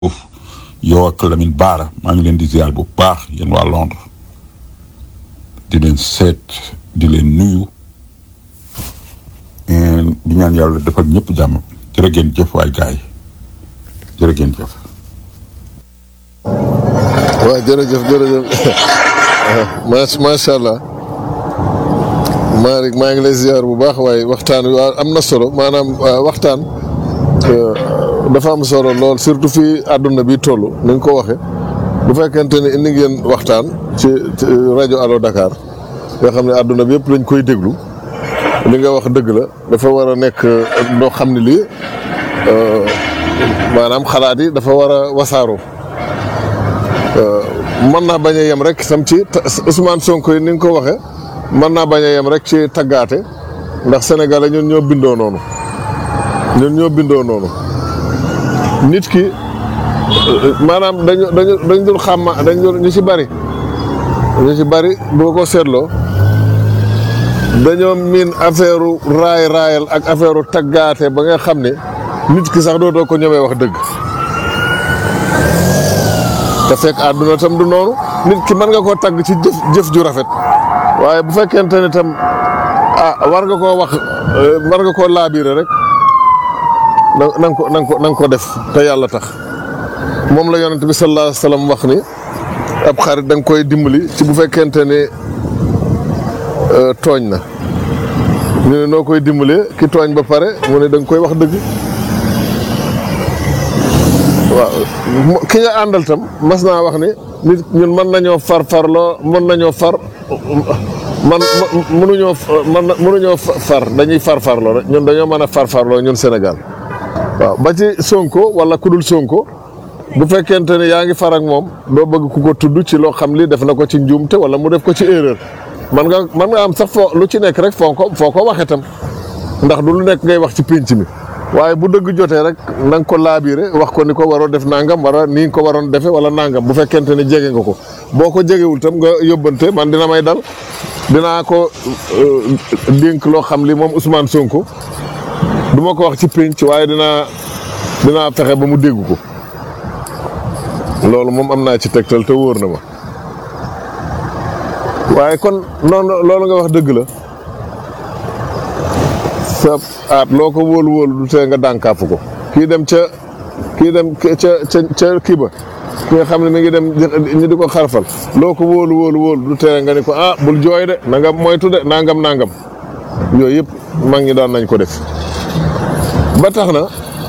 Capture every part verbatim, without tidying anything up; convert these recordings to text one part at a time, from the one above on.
yow ak Lamine Bara maa ngi leen di ziar bu baax yéen waa Londres di leen seet di leen nuyu di ñaan yàlla defal ñëpp jàmm jërë ngeen jëf waay gaay jërë ngeen jëf. waaw jërëjëf jërëjëf macha allah Malick maa ngi lay ziar bu baax waaye waxtaan wi am na solo maanaam waxtaan dafa am solo lool surtout fii àdduna bi toll ni nga ko waxee bu fekkente ne indi ngeen waxtaan ci rajo Allo Dakar nga xam ne àdduna bi yëpp lañ koy déglu li nga wax dëgg la dafa war a nekk loo xam ne lii maanaam xalaat yi dafa war a wasaaroo mën naa bañ a yem rek sam ci Ousmane Sonko yi ni nga ko waxee mën naa bañ a yem rek ci taggaate ndax Sénégalais ñun ñoo bindoo noonu ñun ñoo bindoo noonu nit ki maanaam dañu dañu dañ dul xàmma dañ dul ñu ci bari ñu ci bari boo ko seetloo dañoo miin affaire raay raayal ak affaire taggaate ba nga xam ne nit ki sax dootoo ko ñëwee wax dëgg te fekk àdduna tam du noonu nit ki mën nga koo tagg ci jëf jëf ju rafet waaye bu fekkente ne tam ah war nga koo wax war nga koo laabiire rek na nga ko na nga ko na nga ko def te yàlla tax moom la yonent bi sallallahu alayhi wa sallam wax ni ab xarit da nga koy dimbali ci bu fekkente ne tooñ na ñu ne noo koy dimbalee ki tooñ ba pare mu ne da nga koy wax dëgg waaw ki nga àndal tam mas naa wax ni nit ñun mën nañoo far farloo mën nañoo far man mënuñoo man mënuñoo far dañuy far farloo rek ñun dañoo mën a far farloo ñun Sénégal waaw ba ci Sonko wala ku dul Sonko bu fekkente ne yaa ngi far ak moom doo bëgg ku ko tudd ci loo xam li def na ko ci njuumte wala mu def ko ci erreur man nga man nga am sax foo lu ci nekk rek foo ko foo ko waxee tam ndax du lu nekk ngay wax ci pénc mi waaye bu dëgg jotee rek na nga ko laabiire wax ko ni ko waroo def nangam wara nii nga ko waroon defee wala nangam bu fekkente ne jege nga ko boo ko jegewul tam nga yóbbante man dina may dal dinaa ko dénk loo xam li moom Ousmane Sonko du ma ko wax ci pénc waaye dinaa dinaa fexe ba mu dégg ko loolu moom am naa ci tegtal te wóor na ma waaye kon noonu loolu nga wax dëgg la sa aat loo ko wóolu wóolu du tee nga dànkaafu ko kii dem ca kii dem ca ca ca kii ba ki nga xam ne mi ngi dem ñu di ko xarfal loo ko wóolu wóolu wóolu du tee nga ni ko ah bul jooy de na nga moytu de nangam nangam yooyu yëpp mag ñi daan nañ ko def ba tax na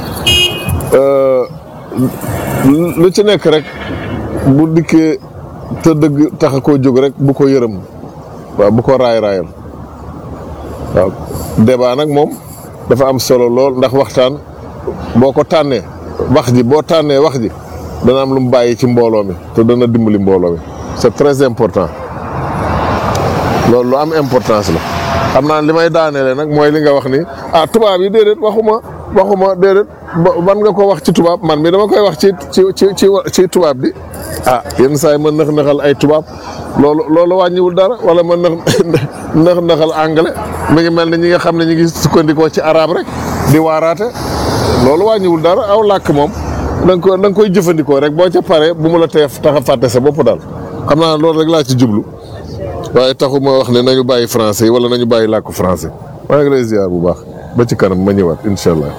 lu ci nekk rek bu dikkee te dëgg tax a koo jóg rek bu ko yërëm waaw bu ko raay raayal waaw débat nag moom dafa am solo lool ndax waxtaan boo ko tànnee wax ji boo tànnee wax ji dana am lu mu bàyyi ci mbooloo mi te dana dimbali mbooloo mi c'est très important loolu lu am importance la xam naa li may daaneele nag mooy li nga wax ni ah tubaab yi déedéet waxuma waxuma déedéet man nga ko wax ci tubaab man mi dama koy wax ci ci ci ci ci tubaab bi ah yenn saa yi ma nëx nëxal ay tubaab loolu loolu wàññiwul dara wala ma nëx nëx nëxal anglais mi ngi mel ni ñi nga xam ne ñi ngi sukkandikoo ci arabe rek di waaraate loolu wàññiwul dara aw làkk moom da nga ko da nga koy jëfandikoo rek boo ca paree bu mu la teef tax a fàtte sa bopp daal xam naa loolu rek laa ci jublu waaye taxuma wax ne nañu bàyyi français yi wala nañu bàyyi làkku français maa ngi lay ziar bu baax ba ci kanam ma ñëwaat incha allah.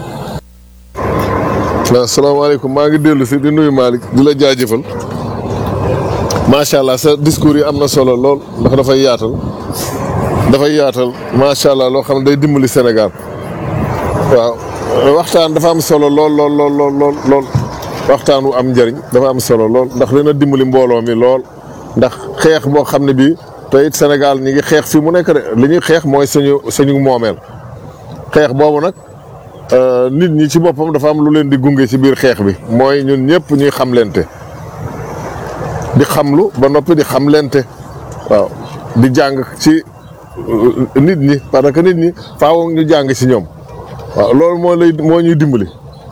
waaw salaamaaleykum maa ngi dellu si di nuyu Malick di la jaajëfal macha allah sa discours yi am na solo lool ndax dafay yaatal dafay yaatal macha allah loo xam ne day dimbali Sénégal waaw waxtaan dafa am solo lool lool lool lool lool lool waxtaan wu am njëriñ dafa am solo lool ndax dina dimbali mbooloo mi lool ndax xeex boo xam ne bii te it Sénégal ñi ngi xeex fii mu nekk de li ñuy xeex mooy suñu suñu moomeel xeex boobu nag nit ñi ci boppam dafa am lu leen di gunge ci biir xeex bi mooy ñun ñëpp ñuy xamlente di xamlu ba noppi di xamlente waaw di jàng ci nit ñi parce que nit ñi faaw ñu jàng ci ñoom waaw loolu moo lay moo ñuy dimbali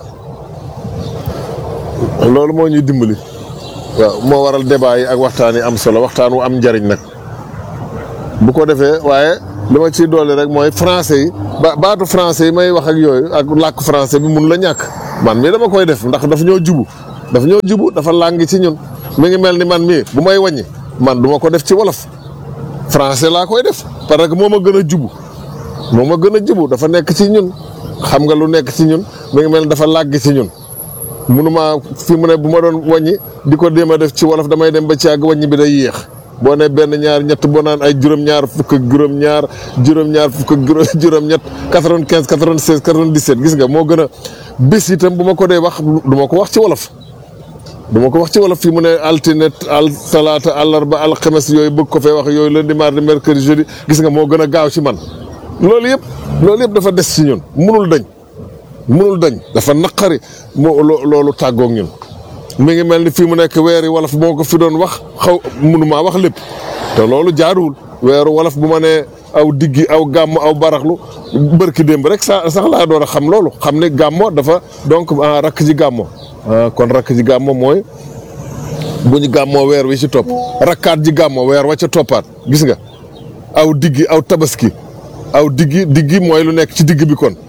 loolu moo ñuy dimbali waaw moo waral débat yi ak waxtaan yi am solo waxtaan wu am njariñ nag bu ko defee waaye li ma ciy doole rek mooy français yi ba baatu français yi may wax ak yooyu ak làkk français bi mun la ñàkk man mii dama koy def ndax daf ñoo jubu daf ñoo jubu dafa làng ci ñun mi ngi mel ni man mii bu may wàññi man du ma ko def ci wolof français laa koy def parce que moo ma gën a jubu moo ma gën a jubu dafa nekk ci ñun xam nga lu nekk ci ñun mi ngi mel ni dafa làgg ci ñun munuma fi mu ne bu ma doon wàññi di ko déem a def ci wolof damay dem ba ci àgg wàññi bi day yéex boo ne benn ñaar ñett boo naan ay juróom-ñaar fukk ak juróom-ñaar juróom-ñaar fukk ak juróom-ñett quatre-vingt-quinze quatre-vingt-seize quatre-vingt-dix-sept gis nga moo gën a bis itam bu ma ko dee wax du ma ko wax ci wolof du ma ko wax ci wolof fii mu ne altine al talaata àllarba alxames yooyu bëgg ko fee wax yooyu lundi mardi mercredi jeudi gis nga moo gën a gaaw ci man loolu yëpp loolu yëpp dafa des ci ñun munul dañ munul dañ dafa naqari moo loolu tàggoog ñun mi ngi mel ni fii mu nekk weeri wolof moo ko fi doon wax xaw mënumaa wax lépp te loolu jaaduwul weeru wolof bu ma nee aw diggi aw gàmm aw baraxlu bërki démb rek sa sax laa door a xam loolu xam ne gàmmo dafa donc rakk ji gàmmo kon rakk ji gàmmo mooy bu ñu gàmmoo weer wi ci topp rakkaat ji gàmmo weer wa ca toppaat gis nga aw diggi aw tabaski aw diggi diggi mooy lu nekk ci digg bi kon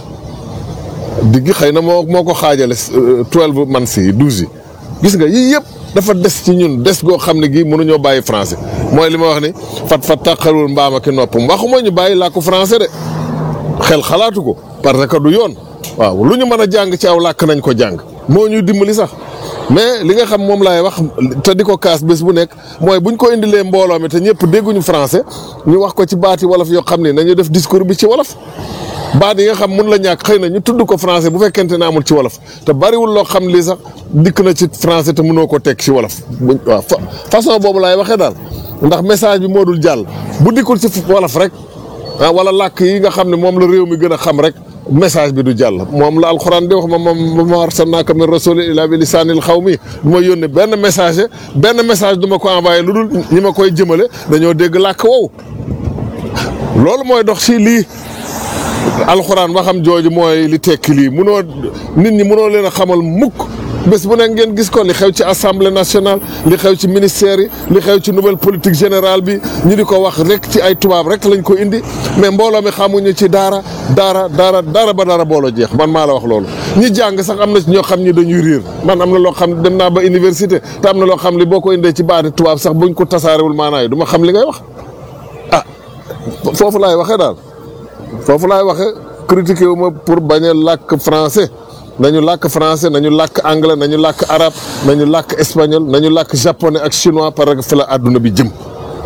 diggi xëy na moo moo ko xaajale twelve man si douze yi gis nga yii yëpp dafa des ci ñun des goo xam ne gii mënuñoo bàyyi français mooy li ma wax ni fat fat tàqalul mbaam ak noppam waxuma ñu bàyyi làkku français de xel xalaatu ko parce que du yoon waaw lu ñu mën a jàng ci aw làkk nañ ko jàng moo ñuy dimbali sax mais li nga xam moom laay wax te di ko kaas bés bu nekk mooy buñ ko indilee mbooloo mi te ñëpp dégguñu français ñu wax ko ci baati wolof yoo xam ne nañu def discours bi ci wolof baat yi nga xam mun la ñàkk xëy na ñu tudd ko français bu fekkente ne amul ci wolof te bariwul loo xam lii sax dikk na ci français te mënoo ko teg ci wolof waaw façon boobu laay waxee daal ndax message bi moo dul jàll bu dikkul ci wolof rek ah wala làkk yi nga xam ne moom la réew mi gën a xam rek message bi du jàll moom la alxuraan di wax ma moom ma arsalnaaka min rasuulin illaa bi lisaanil xawmi du ma yónnee benn message benn message du ma ko envoyé lu dul ñi ma koy jëmale dañoo dégg làkk wow loolu mooy dox ci lii alxuraan waxam jooju mooy li tekki lii munoo nit ñi munoo leen a xamal mukk bés bu nekk ngeen gis ko li xew ci assemblée nationale li xew ci ministère yi li xew ci nouvelle politique générale bi ñu di ko wax rek ci ay tubaab rek lañ ko indi mais mbooloo mi xamuñu ci daara daara daara daara ba daara booloo jeex man maa la wax loolu. ñi jàng sax am na ci ñoo xam ñi dañuy riir man am na loo xam dem naa ba université te am na loo xam li boo ko indee ci baati tubaab sax buñ ko tasaarewul maanaay du ma xam li ngay wax ah foofu laay waxee daal. foofu laay waxee critiqué wu ma pour bañ a làkk français nañu làkk français nañu làkk anglais nañu làkk arabe nañu làkk espagnol nañu làkk japonais ak chinois parce que fi la àdduna bi jëm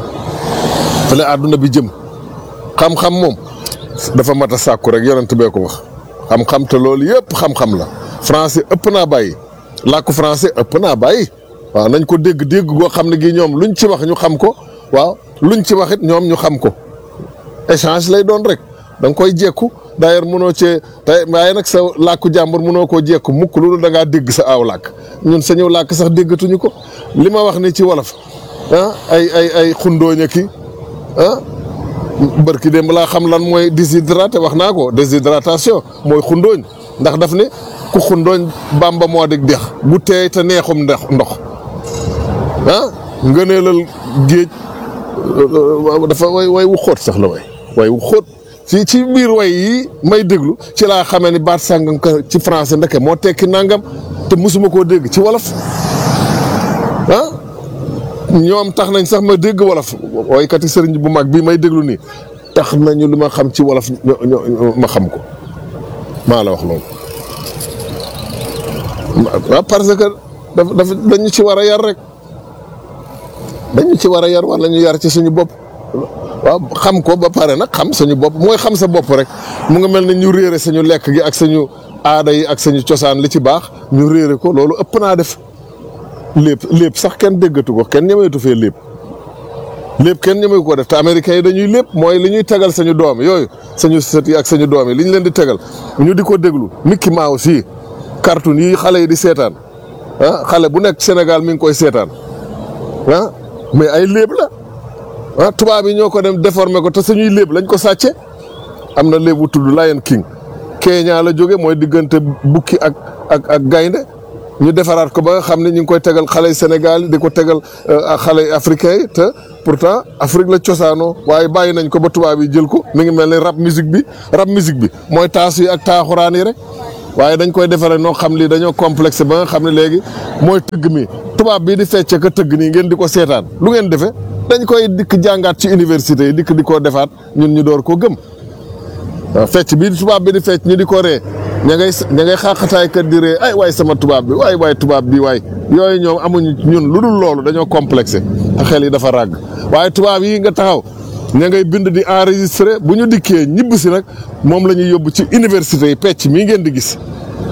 fi la àdduna bi jëm xam-xam moom dafa mat a sàkku rek yonent bee ko wax xam-xam te loolu yëpp xam-xam la français ëpp naa bàyyi làkku français ëpp naa bàyyi waaw nañ ko dégg-dégg goo xam ne gi ñoom luñ ci wax ñu xam ko waaw luñ ci wax it ñoom ñu xam ko échange lay doon rek. da nga koy jekku d'ailleurs mënoo cee tey waaye nag sa làkku jàmbur mënoo koo jekku mukk loolu da ngaa dégg sa aw làkk ñun sa ñëw làkk sax déggatuñu ko li ma wax ni ci wolof ah ay ay ay xundooña ki ah bërki démb laa xam lan mooy déshydraté wax naa ko déshydratation mooy xundooñ ndax daf ne ku xundooñ bamba moo di dex bu teey te neexum ndox ndox ah ngëneelal géej dafa way way wu xóot sax la way way wu xóot ci ci biir way yi may déglu ci laa xamee ni baat sàngam ci français ndeke moo tekki nangam te mosuma koo dégg ci wolof ah ñoom tax nañ sax ma dégg wolof woykati sëriñ bu mag bi may déglu nii tax nañu li ma xam ci wolof ma xam ko maa la wax loolu waaw parce que dafa dafa dañu ci war a yar rek dañu ci war a yar wala ñu yar ci suñu bopp waaw xam ko ba pare nag xam suñu bopp mooy xam sa bopp rek mu nga mel ne ñu réere sañu lekk gi ak sañu aada yi ak sañu cosaan li ci baax ñu réere ko loolu ëpp naa def lépp lépp sax kenn déggatu ko kenn ñemeetu fee lépp lépp kenn ñemeetu ko def te américains yi dañuy lépp mooy li ñuy tegal sañu doom yooyu sañu sët yi ak sañu doom yi li ñu leen di tegal ñu di ko déglu Mickey Mouse yi cartoon yi xale yi di seetaan ah xale bu nekk Sénégal mi ngi koy seetaan ah mais ay léeb la ah tubaab yi ñoo ko dem déformé ko te suñuy léeb lañ ko sàcce am na léeb bu tudd Lion King Kenya la jóge mooy diggante bukki ak ak ak gaynde ñu defaraat ko ba nga xam ne ñu ngi koy tegal xale yi Sénégal yi di ko tegal xale yi africains yi te pourtant Afrique la cosaanoo waaye bàyyi nañ ko ba tubaab yi jël ko mi ngi mel ni rap musique bi rap musique bi mooy taas yi ak taaxuraan yi rek waaye dañ koy defaree noo xam li dañoo complexe ba nga xam ne léegi mooy tëgg mi tubaab bii di fecce ka tëgg nii ngeen di ko seetaan lu ngeen defee dañ koy dikk jàngaat ci université yi dikk di ko defaat ñun ñu door ko gëm waaw fecc bii tubaab bi di fecc ñu di ko ree ña ngay ña ngay xaaxataay kat di ree ay waay sama tubaab bi waay waay tubaab bi waay yooyu ñoom amuñu ñun lu dul loolu dañoo complexé te xel yi dafa ràgg waaye tubaab yi nga taxaw ña ngay bind di enregistré bu ñu dikkee ñibb si nag moom la ñuy yóbbu ci université yi pecc mii ngeen di gis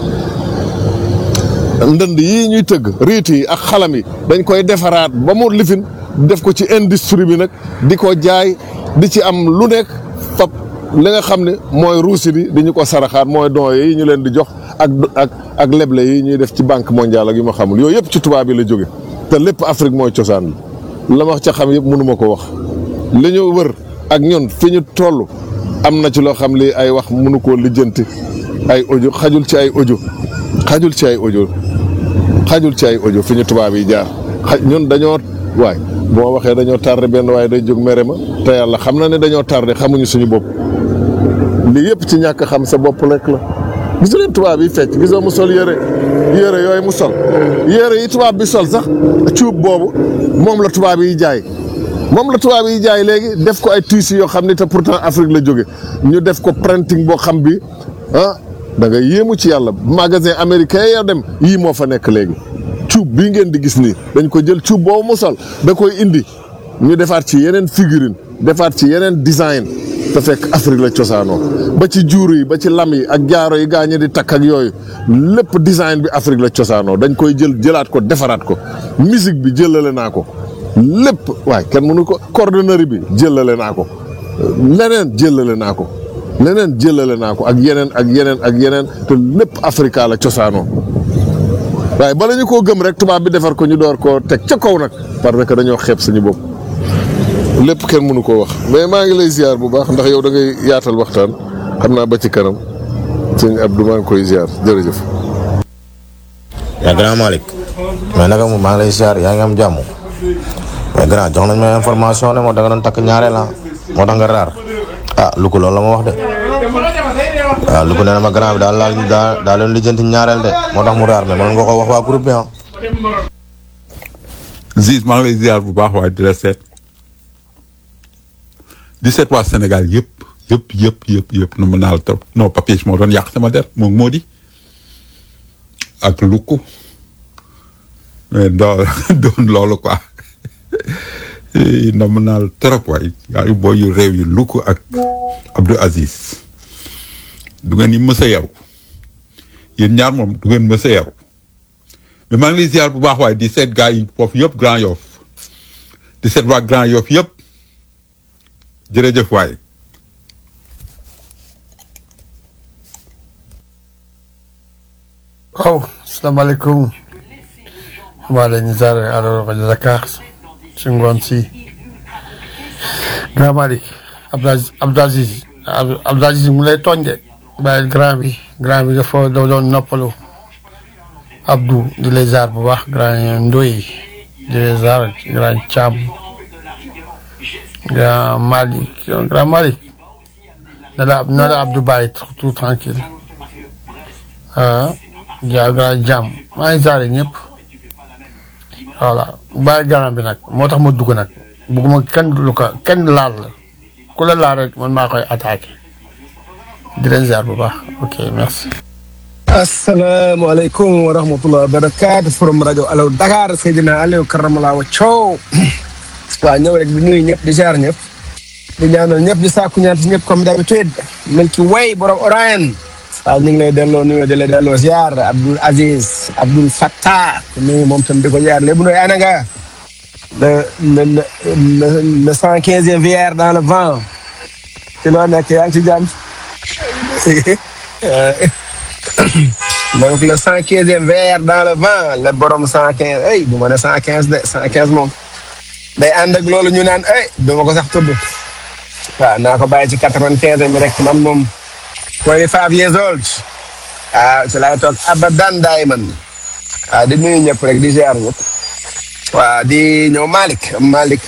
ndënd yii ñuy tëgg riit yi ak xalam yi dañ koy defaraat ba mu lifin def ko ci industrie bi nag di ko jaay di ci am lu nekk fab li nga xam ne mooy ruusi di di ñu ko saraxaat mooy don yi ñu leen di jox ak ak ak leble yi ñuy def ci banque mondiale ak yu ma xamul yooyu yëpp ci tubaab yi la jóge te lépp Afrique mooy cosaan bi la ma wax ca xam yëpp mënu ma ko wax li ñu wër ak ñun fi ñu toll am na ci loo xam li ay wax mënu koo lijjanti ay audio xajul ci ay audio xajul ci ay audio xajul ci ay audio fi ñu tubaab yi jaar xaj ñun dañoo waay bu ma waxee dañoo tardé benn waaye day jóg mere ma te yàlla xam na ne dañoo tardé xamuñu suñu bopp lii yëpp ci ñàkk xam sa bopp rek la gisu leen tubaab yi fecc gisoo mu sol yére yére yooyu mu sol yére yi tubaab bi sol sax cuub boobu moom la tubaab yi jaay moom la tubaab yi jaay léegi def ko ay tissus yoo xam ne te pourtant Afrique la jóge ñu def ko printing boo xam bi ah da nga yéemu ci yàlla magasin américain ya dem yii moo fa nekk léegi cuub bii ngeen di gis nii dañ ko jël cuub boobu mu sol da koy indi ñu defaat ci yeneen figurine defaat ci yeneen design te fekk Afrique la cosaanoo ba ci juur yi ba ci lam yi ak jaaro yi gaa ñi di takk ak yooyu lépp design bi Afrique la cosaanoo dañ koy jël jëlaat ko defaraat ko musique bi jëlale naa ko lépp waaye kenn mënu ko cordonnerie bi jëlale naa ko leneen jëlale naa ko leneen jëlale naa ko ak yeneen ak yeneen ak yeneen te lépp Afrique la cosaanoo waaye bala ñu koo gëm rek tubaab bi defar ko ñu door koo teg ca kaw nag parce que dañoo xeeb suñu bopp lépp kenn mënu koo wax mais maa ngi lay ziar bu baax ndax yow da ngay yaatal waxtaan xam naa ba ci kanam sëñ Abdou maa ngi koy ziar jërëjëf. yaa grand Malick mais naka maa ngi lay ziar yaa ngi am jàmm mais grand jox nañ ma information ne moo da nga doon takk ñaareel la moo tax nga raar ah lu ko loolu la ma wax de waaw lu ko nee na ma grand bi daal laal daa daa leen lijjanti ñaareel de moo tax mu raar mais man nga ko wax waa groupe bi ah. Ziz maa ngi lay ziar bu baax waaye di la seet di seet waa Sénégal yëpp yëpp yëpp yëpp yëpp nu mu naal trop non papier moo doon yàq sama der moom moo di ak lukku mais doo doon loolu quoi na mu naal trop waay yaa booy yu réew yu lukku ak Abdou Aziz du ngeen yi mës a yaru yéen ñaar moom du ngeen mës a yaru mais maa ngi lay ziar bu baax waaye di seet gars yi foofu yëpp Grand Yoff di seet waa Grand Yoff yëpp jërëjëf waay. waaw asalaamaaleykum maa leen di ziar alors rajo Dakar si ngoon si Grand Malick Abdou Aziz Abdou Aziz Abdou Aziz mu lay tooñ de bàyyi grand bi grand bi dafa doon noppalu Abdou di lay ziar bu baax grand Ndoye di lay ziar grand Thiam grand Malick grand Malick na la na la Abdou bàyyi tout tranquille ah ja grand Jam maa ngi ziar ñëpp voilà bàyyi grand bi nag moo tax ma dugg nag bugguma kenn lu ko kenn laal la ku la laal rek man maa koy attaqué di leen ziar bu baax ok merci. asalaamaaleykum wa rahmatulah wa barakaatu from rajo Allo Dakar Seydina Aliou Karamala wa Coow waaw ñëw rek di nuyu ñëpp di ziar ñëpp di ñaanal ñëpp di sàkku ñaan ci ñëpp comme d'habitude Milky Way borom Orion waaw ñu ngi lay delloo nuyu di la delloo ziar Abdoul Aziz Abdoul Fattah nuyu moom tam di ko ziar léegi nooy ana nga le le le le cent quinzième V R dans le vent ci loo nekk yaa ngi ci jàmm donc le cent quinzième V R dans le vent le borom cent quinze ay bu ma ne cent quinze de cent quinze moom day ànd ak loolu ñu naan ay du ma ko sax tudd waaw naa ko bàyyi ci quatre-vingt-quinze mi rek man moom twenty-five years old waaw ci laay toog abadan dayman waaw di nuyu ñëpp rek di ziar ñëpp waaw di ñëw Malick Malick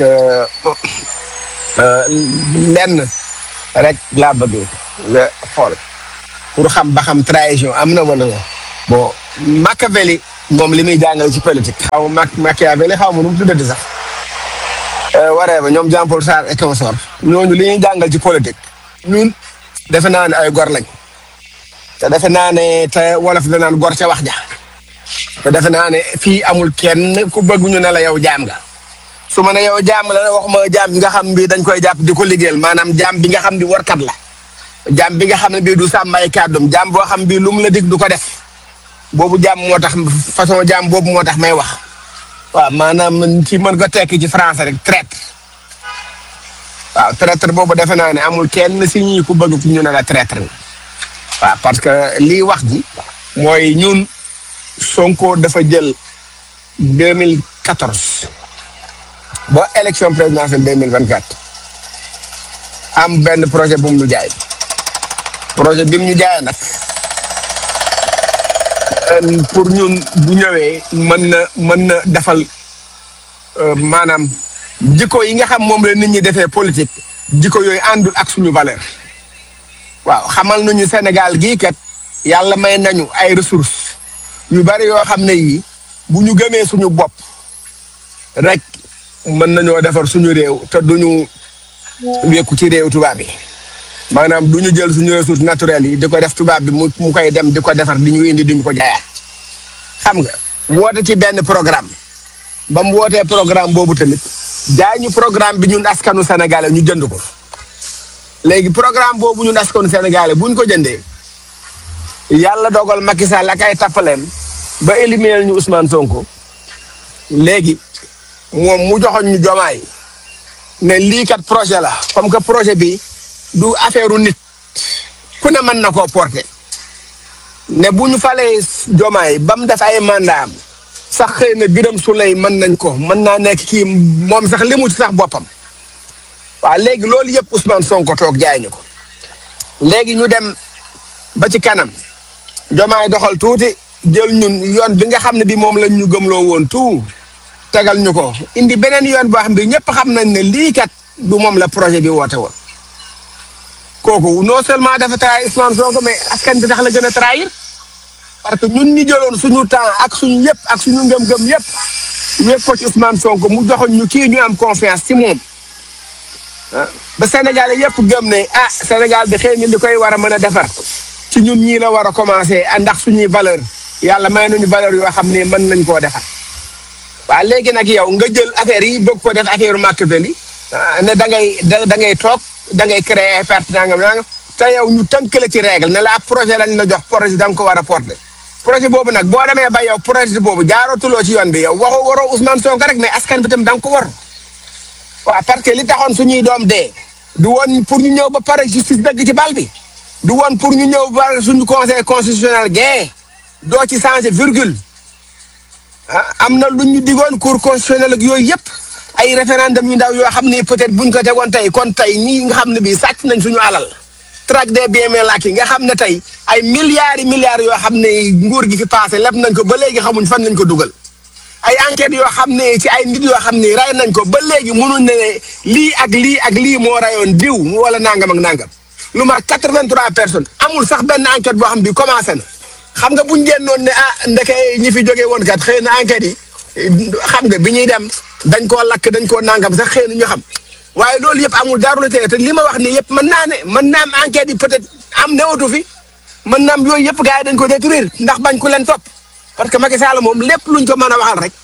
lenn rek laa bëgg nga xool pour xam ba xam trahison am na wala bon Machiavelli moom li muy jàngale ci politique xaw ma Machiavelli xaw ma nu mu tuddati sax waree ba ñoom Jean Paul Sartre et consort ñooñu li ñuy jàngal ci politique ñun defe naa ne ay gor lañ te defe naa ne te wolof da naan gor ca wax ja te defe naa ne fii amul kenn ku bëgg ñu ne la yow jaam nga su ma ne yow jaam la waxuma jaam bi nga xam bi dañ koy jàpp di ko liggéeyal maanaam jaam bi nga xam bi warkat la jaam bi nga xam ne bii du sàmm ay kàddum jaam boo xam bii lu mu la dig du ko def boobu jaam moo tax façon jaam boobu moo tax may wax waaw maanaam ci mën ko tekki ci français rek traître waaw traître boobu defe naa ne amul kenn si ñi ku bëgg ku ñu ne la traître waaw parce que lii wax ji mooy ñun Sonko dafa jël deux mille quatorze ba élection présidentielle deux mille vingt quatre am benn projet bu mu ñu jaay projet bi mu ñu jaayee nag pour ñun bu ñëwee mën na mën na defal maanaam jikko yi nga xam moom la nit ñi defee politique jikko yooyu àndul ak suñu valeur waaw xamal nañu Sénégal gii kat yàlla may nañu ay ressources yu bari yoo xam ne yii bu ñu gëmee suñu bopp rek mën nañoo defar suñu réew te duñu wekku ci réew tubaab yi maanaam du ñu jël suñu ressources naturelles yi di ko def tubaab bi mu mu koy dem di ko defar di ñu indi di ñu ko jaayaat xam nga woote ci benn programme ba mu wootee programme boobu tamit jaay ñu programme bi ñun askanu sénégalais ñu jënd ko léegi programme boobu ñun askanu sénégalais buñ ko jëndee yàlla dogal Macky Sall ak ay tappaleem ba éliminer ñu Ousmane Sonko léegi moom mu joxoon ñu Diomaye ne lii kat projet la comme que projet bi du affaire nit ku ne mën na koo porter ne bu ñu falee Diomaye ba mu def ay mandat am sax xëy na Birame Souleye mën nañ ko mën naa nekk kii moom sax limu ci sax boppam waaw léegi loolu yëpp Ousmane Sonko toog jaay ñu ko léegi ñu dem ba ci kanam Diomaye doxal tuuti jël ñun yoon bi nga xam ne bi moom lañ ñu gëmloo woon tout tegal ñu ko indi beneen yoon boo xam bi ñëpp xam nañ ne lii kat du moom la projet bi woote woon kooku non seulement dafa trahir Ousmane Sonko mais askan bi tax la gën a trahir parce que ñun ñi jëloon suñu temps ak suñu yëpp ak suñu ngëm-ngëm yëpp wéeg ko ci Ousmane Sonko mu joxoon ñu kii ñu am confiance ci moom ah ba Sénégal yëpp gëm ne ah Sénégal bi xëy na li koy war a mën a defar ci ñun ñii la war a commencé ndax suñuy valeur yàlla may nañu valeur yoo xam ne mën nañ koo defar waaw léegi nag yow nga jël affaire yi bëgg ko def affaire Machiavelli ne da ngay da ngay toog da ngay créer ay parti nangam nangam te yow ñu tënkale ci règle ne la ab projet lañ la jox projet da nga ko war a porter projet boobu nag boo demee ba yow projet boobu jaarootuloo ci yoon bi yow waxoo waroo Ousmane Sonko rek mais askan bi tam da nga ko war waaw parce que li taxoon suñuy doom dee du woon pour ñu ñëw ba pare justice dëgg ci bal bi du woon pour ñu ñëw ba suñu conseil constitutionnel gee doo ci changer virgule ah am na lu ñu digoon cour constitutionnel ak yooyu yëpp ay référendum yu ndaw yoo xam ne peut-être buñ ko tegoon tey kon tey ñii nga xam ne bii sàcc nañ suñu alal traque des biens mal acquis nga xam ne tey ay milliards yi milliards yoo xam ne nguur gi fi passé leb nañ ko ba léegi xamuñ fan lañ ko dugal ay enquêtes yoo xam ne ci ay nit yoo xam ne ray nañ ko ba léegi mënuñ ne lii ak lii ak lii moo rayoon diw wala nangam ak nangam lu mat quatre-vingt-trois personnes amul sax benn enquête boo xam bi commencé na xam nga buñ génnoon ne ah ndeke ñi fi jógee woon kat xëy na enquêtes yi xam nga bi ñuy dem dañ koo lakk dañ koo nangam sax xëy na ñu xam waaye loolu yëpp amul dara lu tee te li ma wax nii yëpp mën naa ne mën naa am enquête yi peut-être am newatu fi mën naa am yooyu yëpp gars yi dañ ko détruire ndax bañ ku leen topp parce que Macky Sall moom lépp luñ ko mën a waxal rek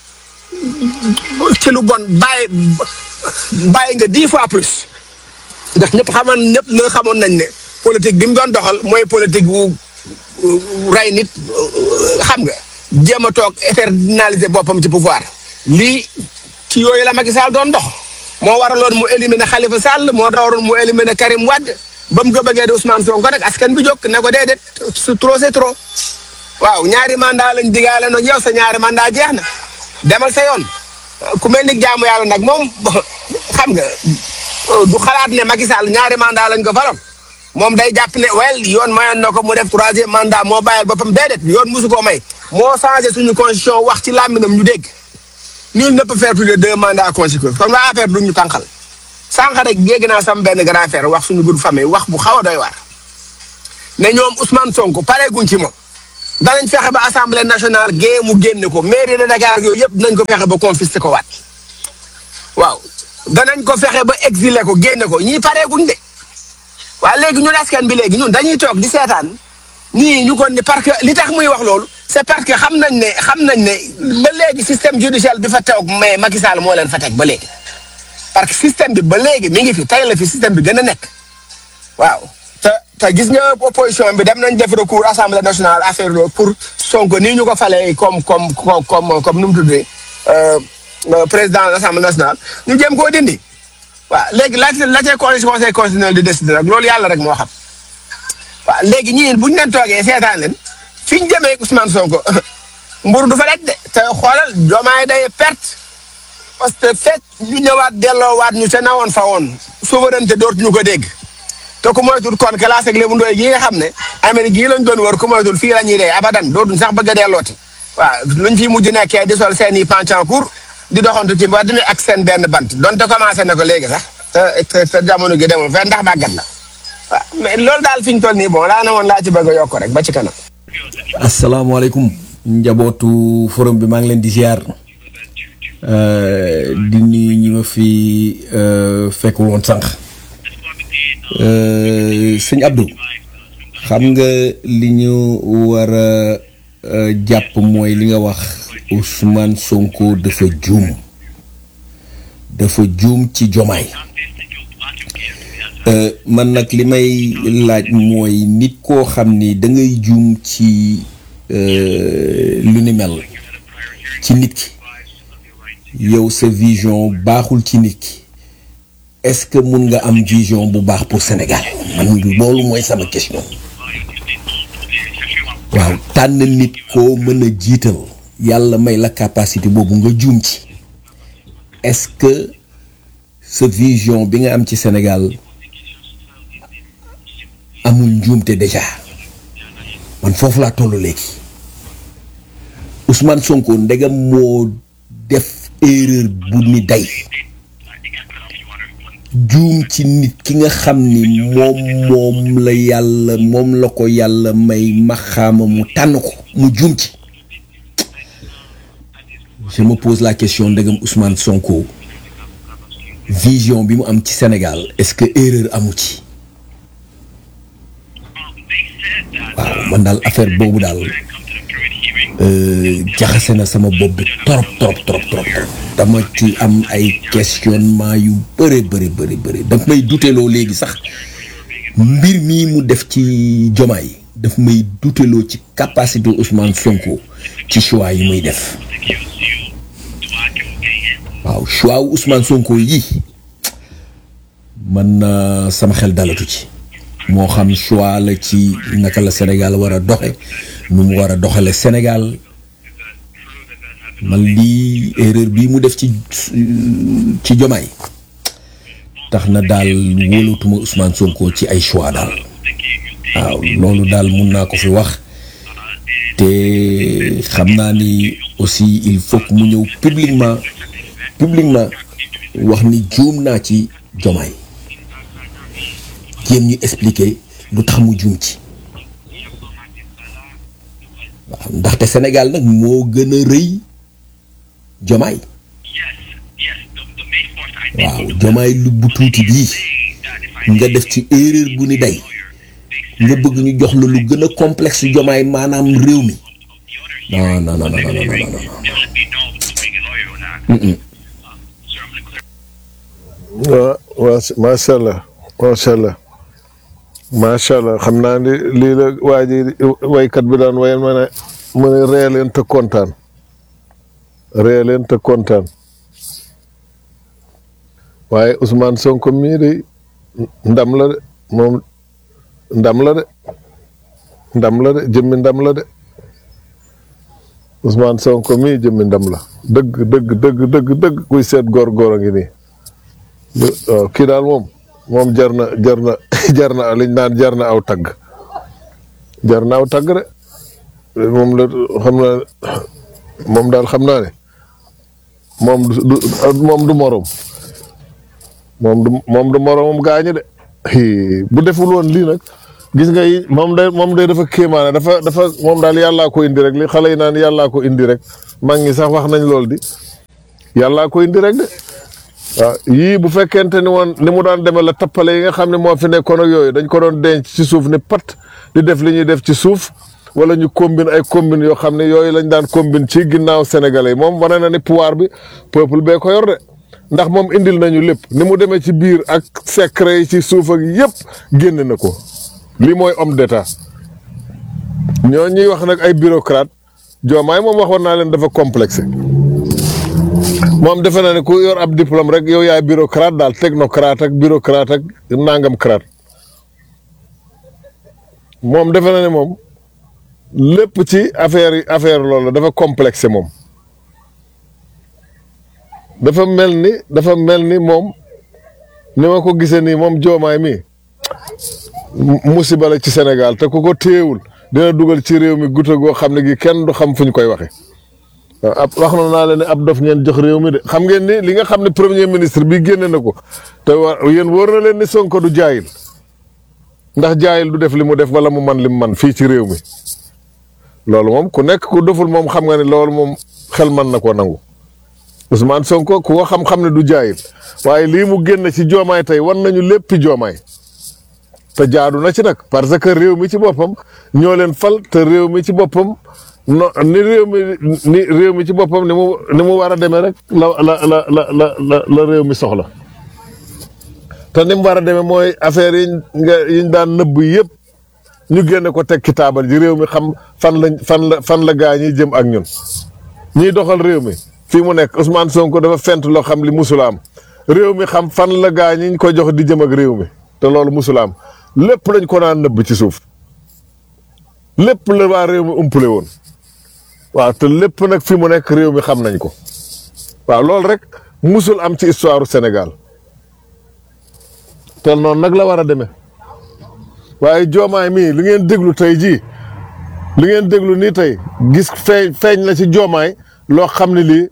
ci lu bon bàyyi bàyyi nga dix fois plus ndax ñëpp xamoon ñëpp nga xamoon nañ ne politique bi mu doon doxal mooy politique wu rey nit xam nga jéem a toog éternaliser boppam ci pouvoir lii ci yooyu la Macky Sall doon dox moo waraloon mu éliminer Khalifa Sall moo waraloon mu éliminer Karim Wade ba mu ko bëggee di Ousmane Sonko rek askan bi jóg ne ko déedéet c'est trop c'est trop waaw ñaari mandat lañ digaale nag yow sa ñaari mandat jeex na demal sa yoon ku mel ni jaamu yàlla nag moom xam nga du xalaat ne Macky Sall ñaari mandat lañ ko faroon moom day jàpp ne wel yoon mayoon na ko mu def troisième mandat moo bàyyil boppam déedéet yoon musu koo may moo changé suñu constitution wax ci làmminam ñu dégg nul ne peut faire plus de deux mandats consécutifs comme la affaire du ñu tànqal sànq rek dégg naa sam benn grand frère wax suñu groupe famille wax bu xaw a doy waar ne ñoom Ousmane Sonko pareeguñ ci moom danañ fexe ba assemblée nationale gée mu génne ko mairie de Dakar yooyu yëpp dinañ ko fexe ba confisqué ko waat waaw danañ ko fexe ba exilé ko génne ko ñii pareeguñ de waaye léegi ñun askan bi léegi ñun dañuy toog di seetaan nii ñu ko ni parce que li tax muy wax loolu c'est parce que xam nañ ne xam nañ ne ba léegi système judiciaire bi fa toog mais Macky Sall moo leen fa teg ba léegi parce que système bi ba léegi mi ngi fi tey la fi système bi gën a nekk waaw te te gis nga opposition bi dem nañ def recours assemblée nationale affaire loolu pour Sonko nii ñu ko falee comme comme comme comme nu mu tuddee président de l'assemblée nationale ñu jéem koo dindi waaw léegi la la cay conseil constitutionnel di décider rek loolu yàlla rek moo xam waaw léegi ñii bu ñu leen toogee seetaan leen fi ñu jëmee Ousmane Sonko mburu du fa rek de te xoolal Diomaye day perte parce que fekk ñu ñëwaat delloowaat ñu te nawoon fa woon souveraineté dootuñu ko dégg te ku moytul kon classe ak Lébu Ndoye gii nga xam ne Amérique gii lañ doon wër ku moytul fii la ñuy dee abadan dootuñ sax bëgg a dellooti waaw luñ fi mujj nekkee di sol seen i pancancourt di doxantu ci mbedd mi ak seen benn bant donte commencé na ko léegi sax te te jamono gi demul fenn ndax màggat la waaw mais loolu daal fi ñu toll nii bon laa na woon laa ci bëgg a yokk rek ba ci kanam. asalaamaaleykum njabootu forum bi maa ngi leen di ziar di nuyu ñi ma fi fekkul woon sànq sëñ Abdou xam nga li ñu war a jàpp mooy li nga wax Ousmane Sonko dafa juum dafa juum ci Diomaye man nag li may laaj mooy nit koo xam ni da ngay juum ci lu ni mel ci nit ki yow sa vision baaxul ci nit ki est-ce que mun nga am vision bu baax pour Sénégal man loolu mooy sama question waaw tànn nit koo mën a jiital yàlla may la capacité boobu nga juum ci est-ce que sa vision bi nga am ci Sénégal amul njuumte déjà man foofu laa toll léegi Ousmane Sonko ndegam moo def erreur bu ni day juum ci nit ki nga xam ni moom moom la yàlla moom la ko yàlla may maxaama mu tànn ko mu juum ci je me pose la question ndegam Ousmane Sonko vision bi mu am ci Sénégal est-ce que erreur amu ci waaw man daal affaire boobu daal jaxase na sama bopp bi trop trop trop trop dama ci am ay questionnement yu bëri bëri bëri bëri daf may duteloo léegi sax mbir mii mu def ci Diomaye daf may duteloo ci capacité Ousmane Sonko ci choix yi muy def waaw choix wu Ousmane Sonko yi man na sama xel dalatu ci moo xam choix la ci naka la Sénégal war a doxe nu mu war a doxale Sénégal man lii erreur bii mu def ci ci Diomaye tax na daal wóolatuma Ousmane Sonko ci ay choix daal waaw loolu daal mun naa ko fi wax te xam naa ni aussi il faut que mu ñëw publiquement publiquement wax ni juum naa ci Diomaye jéem ñu expliquer lu tax mu juum ci waaw ndaxte Sénégal nag moo gën a rëy Diomaye waaw Diomaye lu bu tuuti bii nga def ci erreur bu ni day nga bëgg ñu jox la lu gën a complexe Diomaye maanaam réew mi non non non non non non waaw waaw macha allah macha allah macha allah xam naa ni lii la waa ji waykat bi daan wayal ma ne mu ne ree leen te kontaan ree leen te kontaan waaye Ousmane Sonko mii de ndam la de moom ndam la de ndam la de jëmmi ndam la de Ousmane Sonko mii jëmmi ndam la dëgg dëgg dëgg dëgg dëgg kuy seet góor góor a ngi nii waaw kii daal moom moom jar na jar na jar na liñ naan jar na aw tagg jar na aw tagg de moom la xam naa moom daal xam naa ne moom du moom du morom moom du moom du moromam gaañu de bu deful woon lii nag gis nga yi moom day moom day dafa kéemaane dafa dafa moom daal yàllaa ko indi rek li xale yi naan yàllaa ko indi rek mag ñi sax wax nañ lool di yàllaa ko indi rek de waaw yii bu fekkente ni woon ni mu daan demee la tappale yi nga xam ne moo fi nekkoon ak yooyu dañ ko doon denc ci suuf ni pat di def li ñuy def ci suuf wala ñu combine ay combine yoo xam ne yooyu lañ daan combine ci ginnaaw sénégalais yi moom wane na ni pouvoir bi peuple bee ko yor de ndax moom indil nañu lépp ni mu demee ci biir ak secret yi ci suuf ak yëpp génn na ko lii mooy homme d'état ñoo ñuy wax nag ay bureaucrate Diomaye moom waxoon naa leen dafa complexé moom defe na ne ku yor ab diplôme rek yow yaay bureaucrate daal technocrate ak bureaucrate ak nangam crate moom defe na ne moom lépp ci affaire yi affaire loolu dafa complexé moom dafa mel ni dafa mel ni moom ni ma ko gisee nii moom Diomaye mi musiba la ci Sénégal te ku ko téewul dina dugal ci réew mi guta goo xam ne gi kenn du xam fu ñu koy waxe ab wax na naa leen ne ab dof ngeen jox réew mi de xam ngeen ni li nga xam ne premier ministre bi génne na ko te wa yéen wóor na leen ni Sonko du jaayil ndax jaayil du def li mu def wala mu man li mu man fii ci réew mi loolu moom ku nekk ku doful moom xam nga ne loolu moom xel mën na koo nangu Ousmane Sonko ku ko xam-xam ne du jaayil waaye lii mu génn ci Diomaye tey wan nañu léppi Diomaye te jaadu na ci nag parce que réew mi ci boppam ñoo leen fal te réew mi ci boppam no ni réew mi ni réew mi ci boppam ni mu ni mu war a demee rek la la la la la la réew mi soxla te ni mu war a demee mooy affaire yi nga yiñ daan nëbb yëpp ñu génne ko teg ci taabal ji réew mi xam fan lañ fan la fan la gaa ñiy jëm ak ñun ñiy doxal réew mi fii mu nekk Ousmane Sonko dafa fent loo xam li musula am réew mi xam fan la gaa ñi ñu ko jox di jëm ak réew mi te loolu musula am lépp lañ ko naan nëbb ci suuf lépp la waa réew mi umpule woon waaw te lépp nag fi mu nekk réew mi xam nañ ko waaw loolu rek musul am ci histoire du Sénégal te noonu nag la war a demee waaye Diomaye mii li ngeen déglu tey jii li ngeen déglu nii tey gis feeñ feeñ na ci Diomaye loo xam ne lii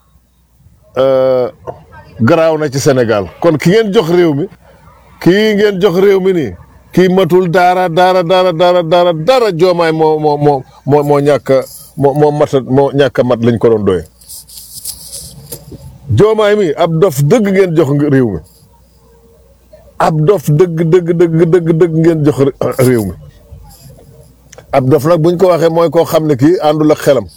garaaw na ci Sénégal kon ki ngeen jox réew mi kii ngeen jox réew mi nii kii matul daara daara daara daara daara daara Diomaye moo moo moo moo moo ñàkk a moo moo mat moo ñàkk a mat lañ ko doon doye Diomaye mi ab dof dëgg ngeen jox réew mi ab dof dëgg dëgg dëgg dëgg dëgg ngeen jox réew mi ab dof nag buñ ko waxee mooy koo xam ne kii àndul ak xelam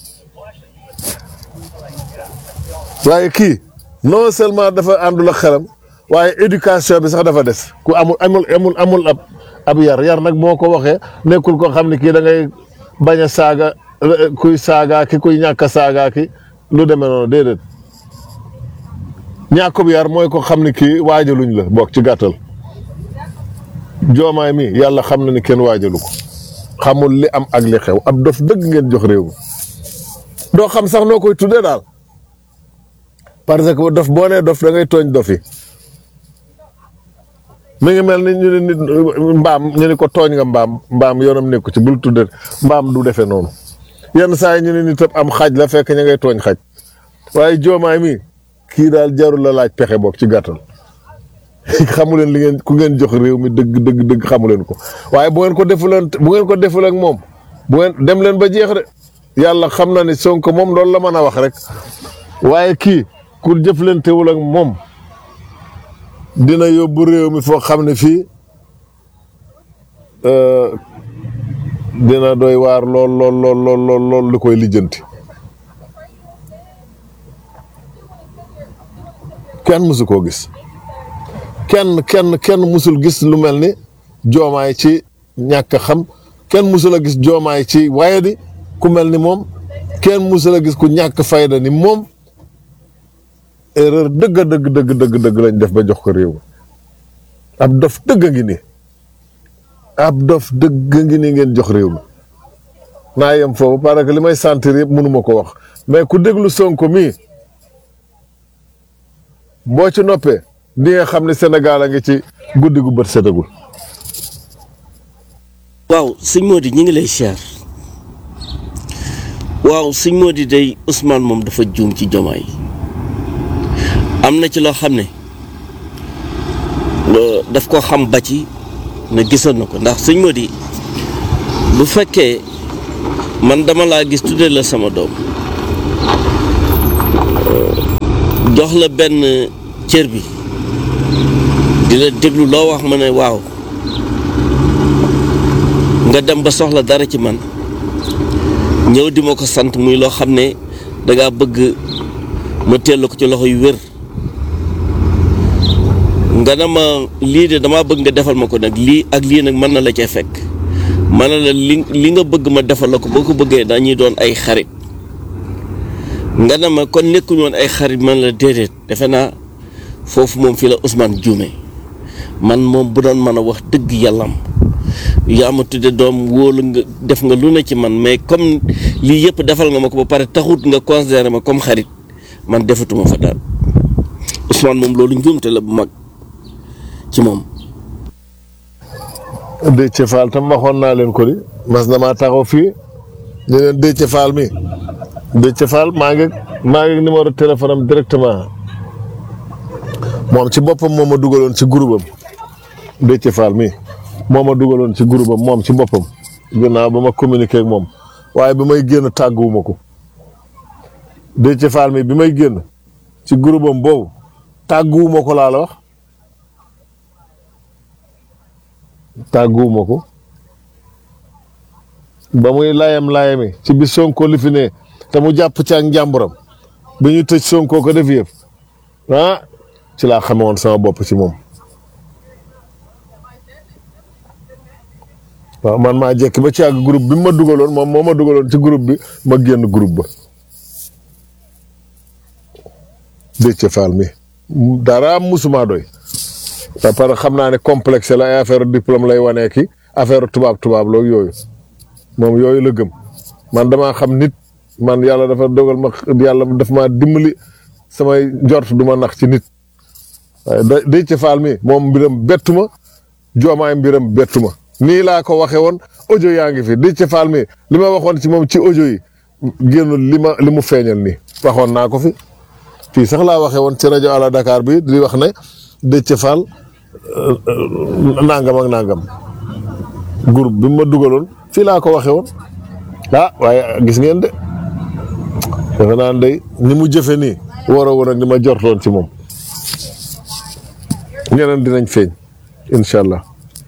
waaye kii non seulement dafa àndul ak xelam waaye éducation bi sax dafa des ku amul amul amul amul ab ab yar yar nag moo ko waxee nekkul koo xam ne kii da ngay bañ a saaga kuy saagaa ki kuy ñàkk a saagaa ki lu demee noonu déedéet ñàkkub yar mooy ko xam ne kii waajaluñ la bokk ci gàttal Diomaye mi yàlla xam na ni kenn waajalu ko xamul li am ak li xew ab dof dëgg ngeen jox réew mi doo xam sax noo koy tuddee daal parce que dof boo nee dof da ngay tooñ dof yi mi ngi mel ni ñu ne nit mbaam ñu ne ko tooñ nga mbaam mbaam yoonam nekku ci bul tudde mbaam du defee noonu yenn saa yi ñu ne nit am xaj la fekk ña ngay tooñ xaj waaye Diomaye mi kii daal jarul la laaj pexe boog ci gàttal xamu leen li ngeen ku ngeen jox réew mi dëgg dëgg dëgg xamu leen ko waaye bu ngeen ko defuleen bu ngeen ko deful ak moom bu ngeen dem leen ba jeex de yàlla xam na ni Sonko moom loolu la mën a wax rek waaye kii ku jëflantewul ak moom dina yóbbu réew mi foo xam ne fii dina doy waar lool lool lool lool lool lool li koy lijjanti kenn mësu koo gis kenn kenn kenn mësul gis lu mel ni Diomaye ci ñàkk a xam kenn mësul a gis Diomaye ci wayadi ku mel ni moom kenn mësul a gis ku ñàkk fayda ni moom erreur dëgg dëgg dëgg dëgg dëgg lañ def ba jox ko réew mi ab dof dëgg ngi nii ab dof dëgg ngi nii ngeen jox réew mi naa yem foofu parce que li may sentir yëpp mënuma ko wax mais ku déglu Sonko mii boo ci noppee di nga xam ne Sénégal a ngi ci guddi gu bët setagul. waaw sëñ Mody ñi ngi lay siyaar waaw sëñ Mody day Ousmane moom dafa juum ci Diomaye am na ci loo xam ne daf ko xam ba ci ne gisoon na ko ndax sëñ Mody bu fekkee man dama laa gis tuddee la sama doom jox la benn cër bi di la déglu loo wax ma ne waaw nga dem ba soxla dara ci man ñëw di ma ko sant muy loo xam ne dangaa bëgg ma teel ko ci loxo yu wér nga ne ma lii de damaa bëgg nga defal ma ko nag lii ak lii nag mën na la cee fekk man la li li nga bëgg ma defal la ko boo ko bëggee dañuy doon ay xarit nga ne ma kon nekkuñu woon ay xarit man la déedéet defe naa foofu moom fii la Ousmane juume man moom bu doon mën a wax dëgg yàllam yaa ma tudde doom wóolu nga def nga lu ne ci man mais comme lii yëpp defal nga ma ko ba pare taxut nga considéré ma comme xarit man defatuma fa daal Ousmane moom loolu njuumte la bu mag ci moom. Déthié Fall tam waxoon naa leen ko di mas na maa taxaw fii ñu leen Déthié Fall mi Déthié Fall maa ngi maa ngi numéro téléphone am directement moom ci boppam moo ma dugaloon ci groupe am Déthié Fall mi moo ma dugaloon ci groupe am moom ci boppam ginnaaw ba ma communiqué ak moom waaye bi may génn tàgguwuma ko Déthié Fall mi bi may génn ci groupe am boobu tàgguwuma ko laa la wax tàgguwuma ko ba muy layam layami ci bi Sonko li fi ne te mu jàpp ci ak njàmburam bi ñu tëj Sonko ko def yëpp ah ci laa xame woon sama bopp ci moom waaw man maa jekk ba ci àgg groupe bi ma dugaloon moom moo ma dugaloon ci groupe bi ma génn groupe ba Déthié Fall mi dara musuma doy te par xam naa ne complexe la ay affaire diplôme lay wanee ki affaire tubaab tubaab loog yooyu moom yooyu la gëm man damaa xam nit man yàlla dafa dogal ma yàlla daf maa dimbali samay njort du ma nax ci nit waaye Déthié Fall mi moom mbiram bettu ma joomaay mbiram bettu ma nii laa ko waxee woon audio yaa ngi fi Déthié Fall mi li ma waxoon ci moom ci audio yi génnul li ma li mu feeñal nii waxoon naa ko fi fii sax laa waxee woon ci rajo Ala Dakar bi di wax ne Déthié Fall nangam ak nangam groupe bi ma dugaloon fii laa ko waxee woon ah waaye gis ngeen de defe naa day ni mu jëfe nii war a woon ak ni ma jortoon ci moom ñeneen dinañ feeñ incha allah.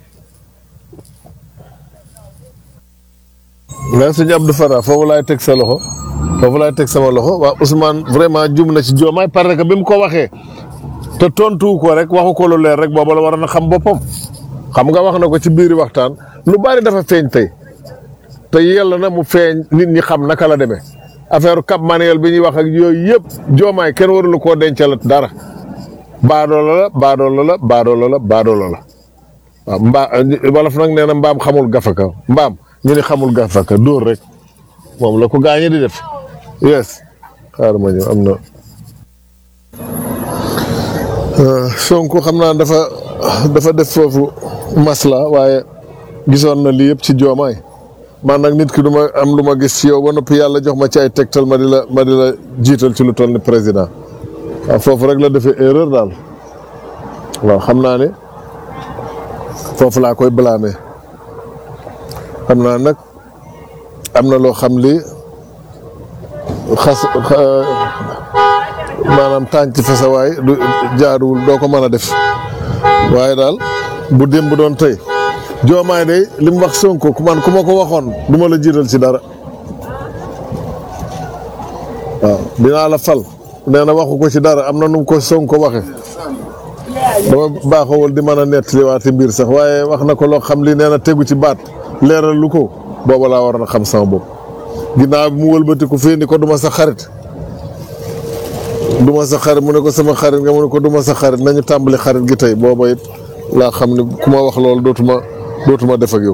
mais sëñ Abdou Fara foofu laay teg sa loxo foofu laay teg sama loxo waa Ousmane vraiment jum na ci Diomaye parce que bi mu ko waxee te tontu ko rek waxu ko lu leer rek booba la war na xam boppam xam nga wax na ko ci biiri waxtaan lu bari dafa feeñ tey te yàlla na mu feeñ nit ñi xam naka la demee affaire Cap Manuel bi ñuy wax ak yooyu yëpp Diomaye kenn warulu koo dencal dara baadoola la baadoola la baadoola la baadoola la waaw mbaa wolof nag nee na mbaam xamul gafaka mbaam ñu ni xamul gafaka dóor rek moom la ko gaañe di def yes xaaral ma ñëw am na Sonko xam naa dafa dafa def foofu masla waaye gisoon na lii yëpp ci Diomaye man nag nit ki du ma am lu ma gis ci yow ba noppi yàlla jox ma ci ay tegtal ma di la ma di la jiital ci lu toll ni président waaw foofu rek la defee erreur daal waaw xam naa ne foofu laa koy blâmer xam naa nag am na loo xam li xas maanaam tànc fa sa waay du jaaduwul doo ko mën a def waaye daal bu démb doon tey Diomaye day li mu wax Sonko ku man ku ma ko waxoon du ma la jiital ci dara waaw dinaa la fal nee na waxu ko ci dara am na nu ko Sonko waxe dama baaxawul di mën a nettaliwaati mbir sax waaye wax na ko loo xam li nee na tegu ci baat leeral lu ko booba laa war na xam sama bopp ginnaaw bi mu wëlbatiku fii ni ko duma sa xarit duma sa xarit mu ne ko sama xarit nga mu ne ko duma sa xarit nañu tàmbali xarit gi tey booba it laa xam ne ku ma wax loolu dootuma dootuma def ak yow.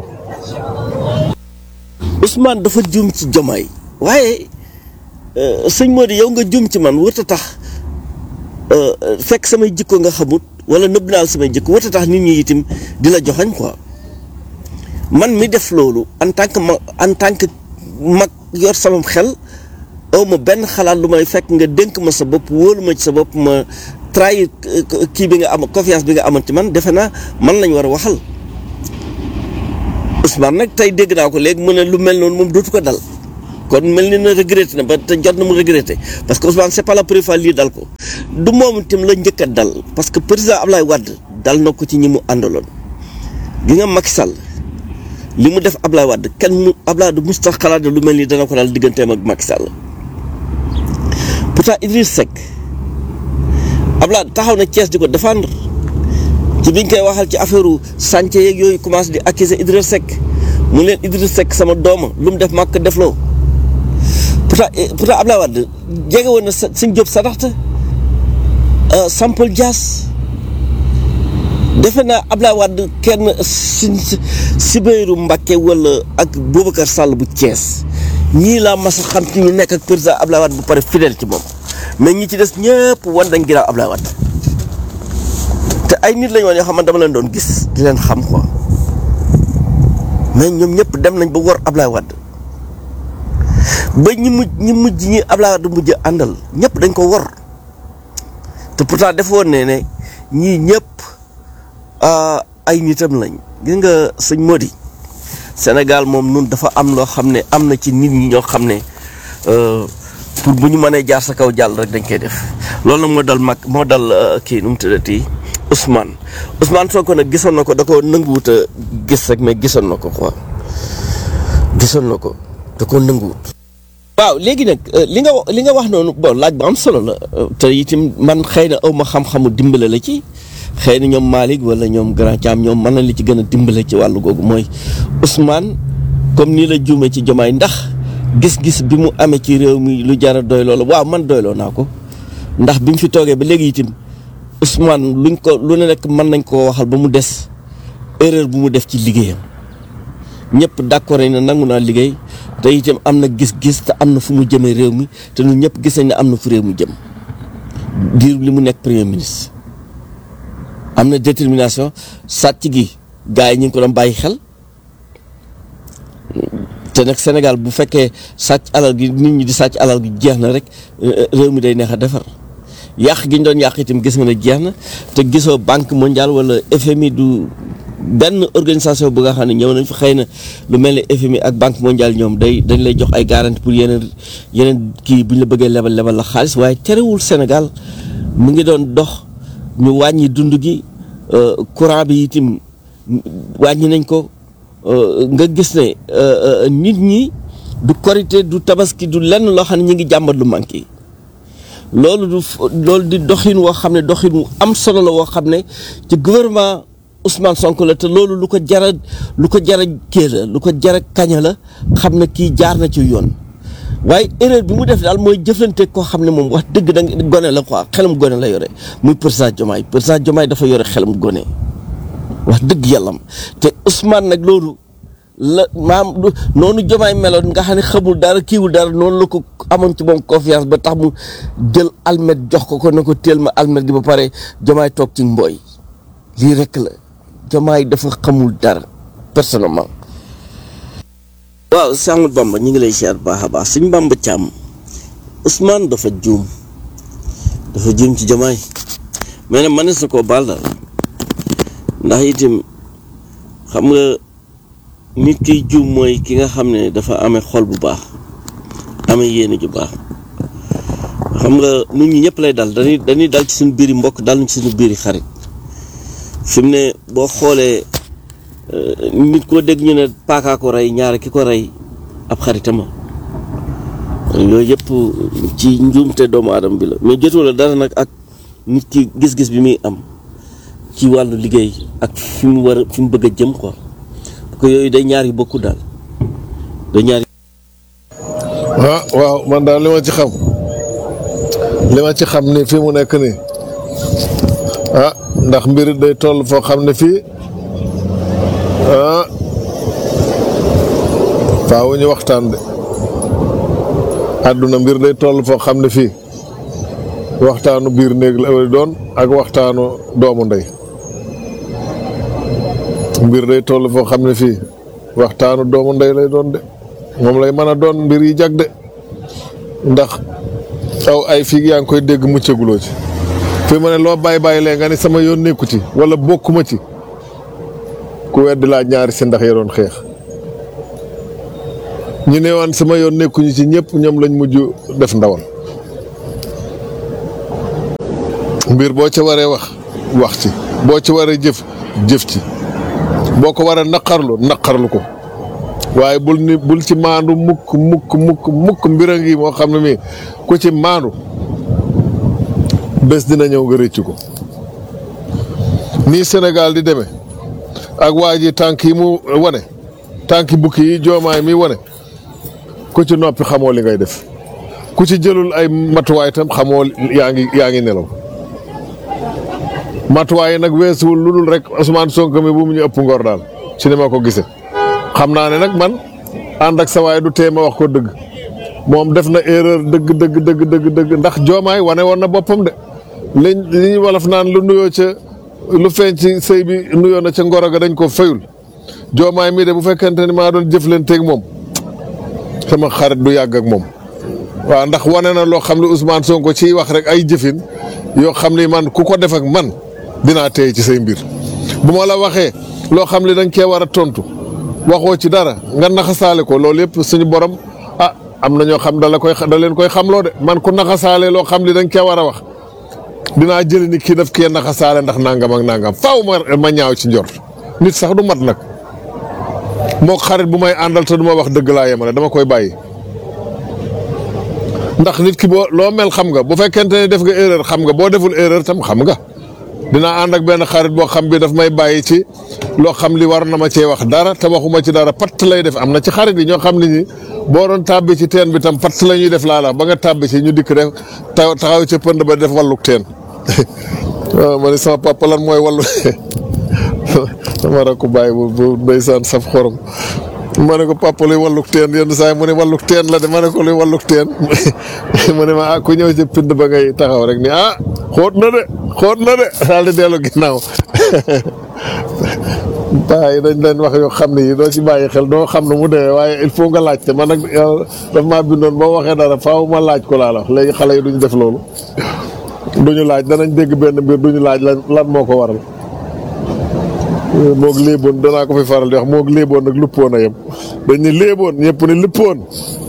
Ousmane dafa juum ci Diomaye waaye sëñ Mody yow nga juum ci man wërta tax fekk samay jikko nga xamut wala nëbb naal samay jikko wërta tax nit ñi itam di la joxañ quoi man mi def loolu en tant que ma en tant que mag yor sama xel aw ma benn xalaat lu may fekk nga dénk ma sa bopp wóolu ma ci sa bopp ma trahir kii bi nga am confiance bi nga amoon ci man defe naa man lañ war a waxal Ousmane nag tey dégg naa ko léegi mu ne lu mel noonu moom dootu ko dal kon mel ni na regretté na ba te jot na mu regretté parce que Ousmane c'est pas la première fois lii dal ko du moom itam la njëkk a dal parce que président Ablaye Wade dal na ko ci ñi mu àndaloon gi nga Macky Sall li mu def Ablaye Wade kenn mu Ablaye du musta xalaat lu mel ni dana ko dal digganteem ak Macky Sall pourtant Idriss Seck Ablaye taxaw na Thiès di ko défendre ci biñ koy waxal ci affaire chantier yeeg yooyu commencé di accuser Idriss Seck mu leen Idriss Seck sama dooma lu mu def màkk defloo pourtant pourtant Ablaye Wade jege woon na sa suñ Diop Sadaxta Sampol Dias defe naa Ablaye Wade kenn si Sibéeru Mbacké wala ak Boubacar Sall bu Thiès ñii laa mas a xam ci ñu nekk ak président Ablaye Wade bu pare fidèle ci moom mais ñi ci des ñëpp wan dañ ginnaaw Ablaye Wade te ay nit lañu woon yoo xam ne dama leen doon gis di leen xam quoi mais ñoom ñëpp dem nañ ba wor Ablaye Wade ba ñi mujj ñi mujj ñi Ablaye Wade mujj àndal ñëpp dañ ko wor te pourtant dafa woon ne ne ñii ñëpp ay nitam lañ gis nga sëñ Mody Sénégal moom nun dafa am loo xam ne am na ci nit ñi ñoo xam ne pour bu ñu mënee jaar sa kaw jàll rek dañ koy def loolu nag moo dal mag moo dal kii nu mu tuddati Ousmane Ousmane Sonko nag gisoon na ko da ko nanguwut a gis rek mais gisoon na ko quoi gisoon na ko da ko nanguwut. waaw léegi nag li nga li nga wax noonu bon laaj bu am solo la te itam man xëy na aw ma xam-xamu dimbale la ci xëy na ñoom Malick wala ñoom Grand Thiam ñoom mën na li ci gën a dimbale ci wàllu googu mooy Ousmane comme nii la juumee ci Diomaye ndax gis-gis bi mu amee ci réew mi lu jar a doy loola waaw man doyloo naa ko ndax bi mu fi toogee ba léegi itam Ousmane luñ ko lu ne rek mën nañ koo waxal ba mu des erreur bu mu def ci liggéeyam ñëpp d'accord nañ ne nangu naa liggéey te itam am na gis-gis te am na fu mu jëmee réew mi te ñun ñëpp gis nañ ne am na fu réew mi jëm diir li mu nekk premier ministre am na détermination sàcc gi gars yi ñu ngi ko doon bàyyi xel te nag Sénégal bu fekkee sàcc alal gi nit ñi di sàcc alal gi jeex na rek réew mi day neex a defar yàq gi ñu doon yàq itam gis nga ne jeex na te gisoo banque mondiale wala F M I du benn organisation bu nga xam ne ñëw nañ fi xëy na lu mel ne F M I ak banque mondiale ñoom day dañ lay jox ay garantie pour yeneen yeneen kii bu ñu la bëggee lebal lebal la xaalis waaye terewul Sénégal mu ngi doon dox ñu wàññi dund gi courant bi itam wàññi nañ ko nga gis ne nit ñi du korité du tabaski du lenn loo xam ne ñu ngi jàmbat lu manqué loolu du loolu di doxin woo xam ne doxin wu am solo la woo xam ne ci gouvernement Ousmane Sonko la te loolu lu ko jara lu ko jara kii la lu ko jara kaña la xam ne kii jaar na ci yoon waaye erreur bi mu def daal mooy jëflante koo xam ne moom wax dëgg da gone la quoi xelum gone la yore muy président Diomaye président Diomaye dafa yore xelum gone wax dëgg yàllam te Ousmane nag loolu la maam noonu Diomaye meloon nga xam ne xamul dara kiiwul dara noonu la ko amoon ci moom confiance ba tax mu jël almet jox ko ko ne ko teel ma almet gi ba pare Diomaye toog ci mbooy lii rek la Diomaye dafa xamul dara personnellement. waaw Sëñ Ahmadou Bamba ñu ngi lay siyaar baax a baax Sëñ Bamba Thiam Ousmane dafa juum dafa juum ci Diomaye mais nag mënees na koo baal daal ndax itam xam nga nit kiy juum mooy ki nga xam ne dafa amee xol bu baax amee yéene ju baax xam nga nit ñi ñëpp lay dal dañuy dañuy dal ci suñu biiri mbokk dal ci suñu biiri xarit fi mu ne boo xoolee nit koo dégg ñu ne paakaa ko rey ñaare ki ko rey ab xaritama yooyu yëpp ci njuumte doomu aadama bi la mais jotu la dara nag ak nit ki gis-gis bi muy am ci wàllu liggéey ak fi mu war a fi mu bëgg a jëm quoi parce que yooyu day ñaar yu bokku daal day ñaar ah waaw man daal li ma ci xam li ma ci xam ni fii mu nekk nii ah ndax mbir day toll foo xam ne fii ah faaw ñu waxtaan de àdduna mbir day toll foo xam ne fii waxtaanu biir néeg la doon ak waxtaanu doomu ndey mbir day toll foo xam ne fii waxtaanu doomu ndey lay doon de moom lay mën a doon mbir yi jag de ndax aw ay fii yaa ngi koy dégg muccaguloo ci fii ma ne loo bàyyi bàyyi lee nga ni sama yoon nekku ci wala bokkuma ci ku weddi laa ñaari si ndax ya doon xeex ñu ne woon sama yoon nekkuñu ci ñëpp ñoom lañ mujj def ndawal mbir boo ca waree wax wax ci boo ci waree jëf jëf ci boo ko waree naqarlu naqarlu ko waaye bul ni bul ci maandu mukk mukk mukk mukk mbir a ngi moo xam ne mi ku ci maandu bés dina ñëw nga rëcc ko nii Sénégal di demee ak waa ji tànk yi mu wane tànki bukki yi joomaay mi wane ku ci noppi xamoo li ngay def ku ci jëlul ay matuwaay tam xamoo yaa ngi yaa ngi nelaw matuwaay yi nag weesuwul lu dul rek Ousmane Sonko mi bu mu ñu ëpp ngor daal ci ni ma ko gisee xam naa ne nag man ànd ak sa waay du tee ma wax ko dëgg moom def na erreur dëgg dëgg dëgg dëgg dëgg ndax joomaay wane woon na boppam de liñ li ñu wolof naan lu nuyoo ca lu feeñ ci sëy bi nuyoo na ca ngoro ga dañ ko fayul joomaay mii de bu fekkente ni maa doon jëflanteeg moom sama xarit du yàgg ak moom waaw ndax wane na loo xam ne Ousmane Sonko ciy wax rek ay jëfin yoo xam ni man ku ko def ak man dinaa téye ci say mbir bu ma la waxee loo xam ne dañ cee war a tontu waxoo ci dara nga naxasaale ko loolu yëpp suñu borom ah am na ñoo xam da la koy da leen koy xamloo de man ku naxasaale loo xam ne dañ cee war a wax dinaa jëli ni kii daf kee naxasaale ndax nangam ak nangam faaw ma ma ñaaw ci njort nit sax du mat nag moo xarit bu may àndal te du ma wax dëgg laa yemale dama koy bàyyi ndax nit ki boo loo mel xam nga bu fekkente ne def nga erreur xam nga boo deful erreur tam xam nga dinaa ànd ak benn xarit boo xam bi daf may bàyyi ci loo xam li war na ma cee wax dara te waxuma ci dara patt lay def am na ci xarit yi ñoo xam ne ñi boo doon tàbbi ci teen bi tam patt la ñuy def laa la ba nga tàbbi ci ñu dikk def taxaw ca pënd ba def walluk teen waaw ma ne sama papa lan mooy wallu sama rakku bàyyi bu bu ndeysaan saf xorom ma ne ko papa luy walluk teen yenn saa yi mu ne walluk teen la de ma ne ko luy walluk teen mu ne ma ah ku ñëw ci pind ba ngay taxaw rek ni ah xóot na de xóot na de daal di dellu ginnaaw paa yi dañ leen wax yoo xam ne yi doo ci bàyyi xel doo xam ne mu demee waaye il faut nga laajte man nag daf maa bindoon boo waxee dara faaw ma laaj ko laa la wax léegi xale yi duñ def loolu duñu laaj danañ dégg benn mbir duñu laaj lan lan moo ko waral moog léeboon danaa ko fi faral di wax moog léeboon nag luppoon a yem dañ ne léeboon ñëpp ne luppoon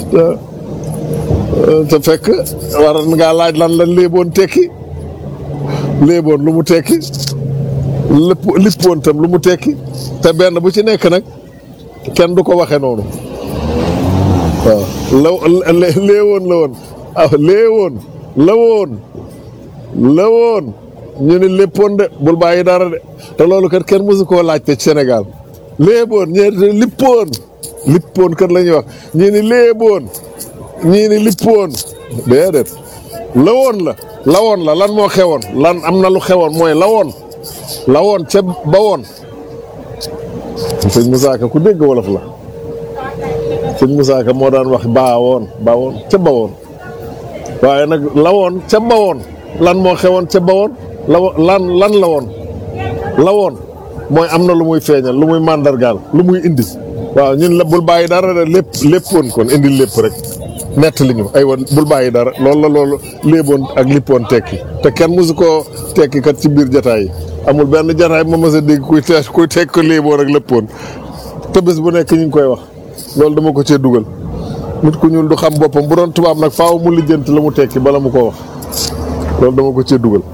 te fekk war ngaa laaj lan lan léeboon tekki léeboon lu mu tekki lépp lippoon tam lu mu tekki te benn bu ci nekk nag kenn du ko waxe noonu waaw la léewoon la woon ah léewoon la woon la woon ñu ne léppoon de bul bàyyi dara de te loolu kat kenn mësu koo laajte ci Sénégal léeboon ñeenti lippoon lippoon kat la ñuy wax ñii ni léeboon ñii ni lippoon déedéet la woon la la woon la lan moo xewoon lan am na lu xewoon mooy la woon la woon ca ba woon sëñ Moussa Ka ku dégg wolof la sëñ Moussa Ka moo daan wax baa woon ba woon ca ba woon waaye nag la woon ca ba woon lan moo xewoon ca ba woon la lan lan la woon la woon mooy am na lu muy feeñal lu muy màndargaal lu muy indi waaw ñun la bul bàyyi dara de lépp léppoon kon indi lépp rek nett li ñu ay wa bul bàyyi dara loolu la loolu léeboon ak lippoon tekki te kenn mosu koo tekki kat ci biir jataay yi amul benn jataay ma mës a dégg kuy te kuy tekk ko léeboon ak léppoon te bés bu nekk ñu ngi koy wax loolu dama ko cee dugal nit ku ñuul du xam boppam bu doon tubaab nag faaw mu lijjanti la mu tekki bala mu ko wax loolu dama ko cee dugal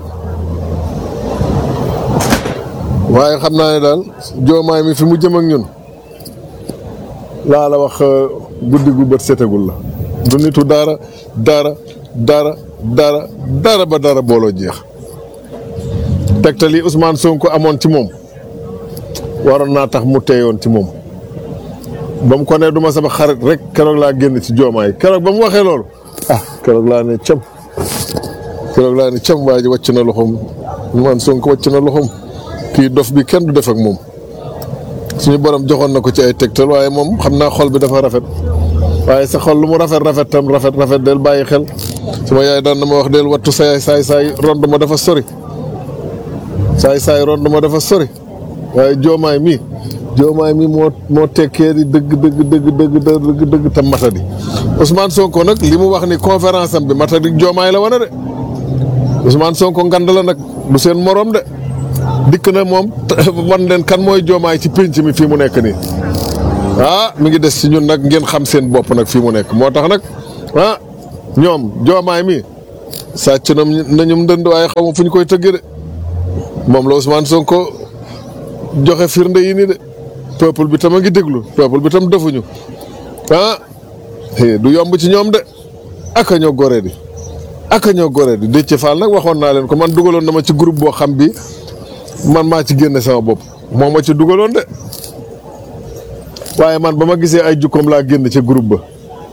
waaye xam naa ne daal joomaay mi fi mu jëm ak ñun laa la wax guddi gu bët setagul la du nitu dara dara dara dara dara ba dara booloo jeex tegtal yi Ousmane Sonko amoon ci moom waroon naa tax mu teyoon ci moom ba mu ko ne duma sama xarit rek keroog laa génn ci joomaay keroog ba mu waxee loolu ah keroog laa ne cam keroog laa ne cam waa ji wàcc na loxoom Ousmane Sonko wàcc na loxoom kii dof bi kenn du def ak moom suñu borom joxoon na ko ci ay tegtal waaye moom xam naa xol bi dafa rafet waaye sa xol lu mu rafet rafet tam rafet rafet del bàyyi xel sama yaay daan na ma wax del wattu saay saay saay rond ma dafa sori saay saay rond ma dafa sori waaye joomaay mi joomaay mi moo moo tekkee di dëgg dëgg dëgg dëgg dëgg dëgg tam matadi Ousmane Sonko nag li mu wax ni conférence am bi matadi joomaay la wane de Ousmane Sonko ngand la nag du seen morom de dikk na moom wan leen kan mooy joomaay ci pénc mi fii mu nekk nii ah mi ngi des ci ñun nag ngeen xam seen bopp nag fii mu nekk moo tax nag ah ñoom joomaay mi sàcc na nañu ndënd waaye xaw ma fu ñu koy tëggee de moom la Ousmane Sonko joxe firnde yi nii de peuple bi tam a ngi déglu peuple bi tam defuñu ah du yomb ci ñoom de aka ñoo goree di aka ñoo goree di Déthié Fall nag waxoon naa leen ko man dugaloon na ma ci groupe boo xam bi man maa ci génne sama bopp moo ma ci dugaloon de waaye man ba ma gisee ay jukkoom laa génn ca groupe ba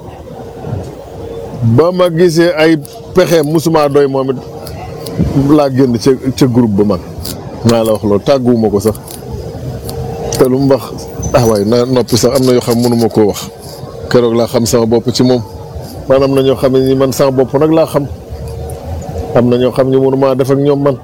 ba ma gisee ay pexeem musuma doy moom it laa génn ca ca groupe ba man maa la wax loolu tàgguwuma ko sax te lu mu wax ah waay na noppi sax am na yoo xam mënuma koo wax keroog laa xam sama bopp ci moom man am na ñoo xam ne ni man sama bopp nag laa xam am na ñoo xam ne mënuma def ak ñoom man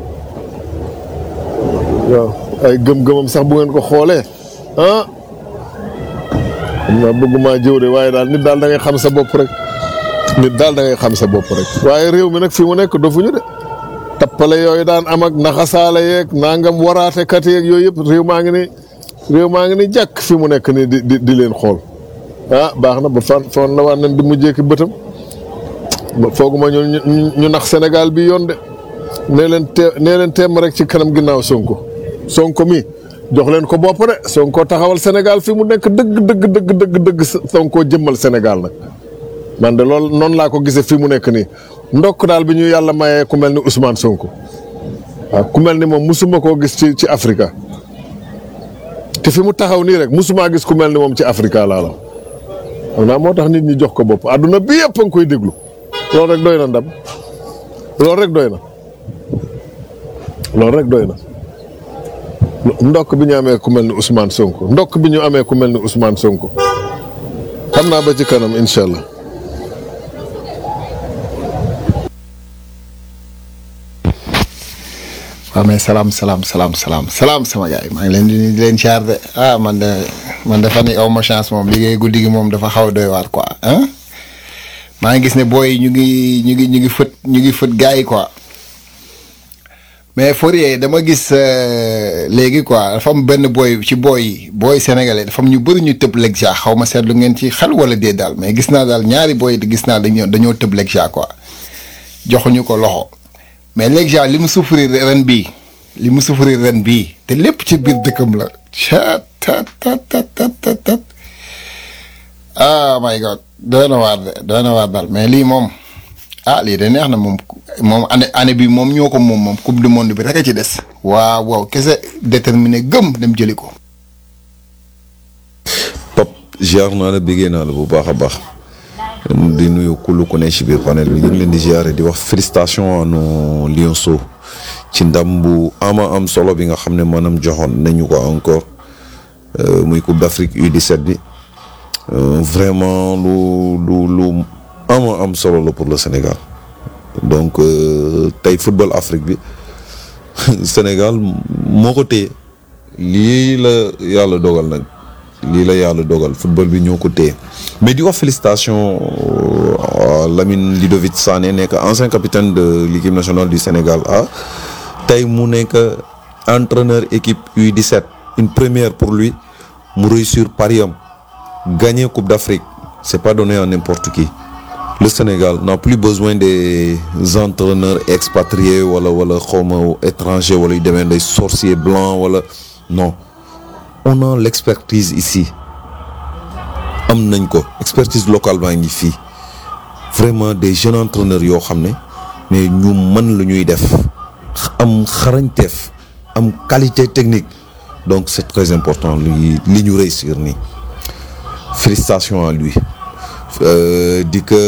waaw ay gëm-gëmam sax bu ngeen ko xoolee ah xam naa bëgguma jëw de waaye daal nit daal da ngay xam sa bopp rek nit daal da ngay xam sa bopp rek waaye réew mi nag fii mu nekk dofuñu de tappale yooyu daan am ak naxasaale yeeg nangam waraate kat yeeg yooyu yëpp réew maa ngi ni réew maa ngi ni jàkk fii mu nekk nii di di di leen xool ah baax na ba fan foon la waan nañ di mujjee ki bëtam ba fooguma ñu ñu nax Sénégal bi yoon de nee leen te nee leen teem rek ci kanam ginnaaw Sonko Sonko mi jox leen ko bopp de Sonko taxawal Sénégal fii mu nekk dëgg dëgg dëgg dëgg dëgg Sonko jëmmal Sénégal nag man de loolu noonu laa ko gisee fii mu nekk nii ndokk daal bi ñu yàlla mayee ku mel ni Ousmane Sonko waaw ku mel ni moom musuma koo gis ci ci Afrika te fi mu taxaw nii rek musuma gis ku mel ni moom ci Afrika laa la xam naa moo tax nit ñi jox ko bopp adduna bi yëpp a ngi koy déglu loolu rek doy na ndam loolu rek doy na loolu rek doy na ndokk bi ñu amee ku mel ni Ousmane Sonko ndokk bi ñu amee ku mel ni Ousmane Sonko xam naa ba ci kanam incha allah. waaw mais salaam salaam salaam salaam salaam sama gars yi maa ngi leen di di leen siyaar de ah man de man dafa ni aw ma chance moom liggéey guddi gi moom dafa xaw a doy waar quoi ah maa ngi gis ne booy ñu ngi ñu ngi ñu ngi fët ñu ngi fët gars yi quoi mais Fourier dama gis léegi quoi dafa am benn booy ci booy booy sénégalais dafa am ñu bëri ñu tëb Legia xaw ma seetlu ngeen ci xel wala dee daal mais gis naa daal ñaari booy gis naa dañoo dañoo tëb Legia quoi joxuñu ko loxo. mais Legia li mu souffrir ren bii li mu souffrir ren bii te lépp ci biir dëkkam la cat tat tat tat tat ah my god doy na waar de doy na waar daal mais lii moom ah lii de neex na moom moom année année bi moom ñoo ko moom moom coupe du monde bi rek a ci des waaw waaw kese déterminé gëm dem jëli ko. Pap ziar naa la bëggee naa la bu baax a baax. di nuyu kullu ku ne ci biir panel bi ñu ngi leen di ziare di wax félicitation à nos lionceaux ci ndam bu ama am solo bi nga xam ne maanaam joxoon nañu ko encore muy coupe d'Afrique U dix-sept bi vraiment lu lu lu ama am solo la pour le Sénégal donc tey football Afrique bi Sénégal moo ko téye lii la yàlla dogal nag lii la yàlla dogal football bi ñoo ko téye mais di wax félicitation à Lamine Ludovic Sané nekk ancien capitaine de l'équipe nationale du Sénégal ah tey mu nekk entraîneur équipe U dix-sept une première pour lui mu réussir pari am gagner coupe d'Afrique c'est pas donné à n'importe qui. Le Sénégal n'a plus besoin des entraîneurs expatriés wala wala xawma étrangers wala yu demee des sorciers blancs wala non. On a l'expertise ici am nañ ko expertise locale baa ngi fii vraiment des jeunes entraîneurs yoo xam ne mais ñu mën lu ñuy def am xarañteef am qualité technique donc c'est très important li li ñu réussir nii félicitations à lui euh, di ko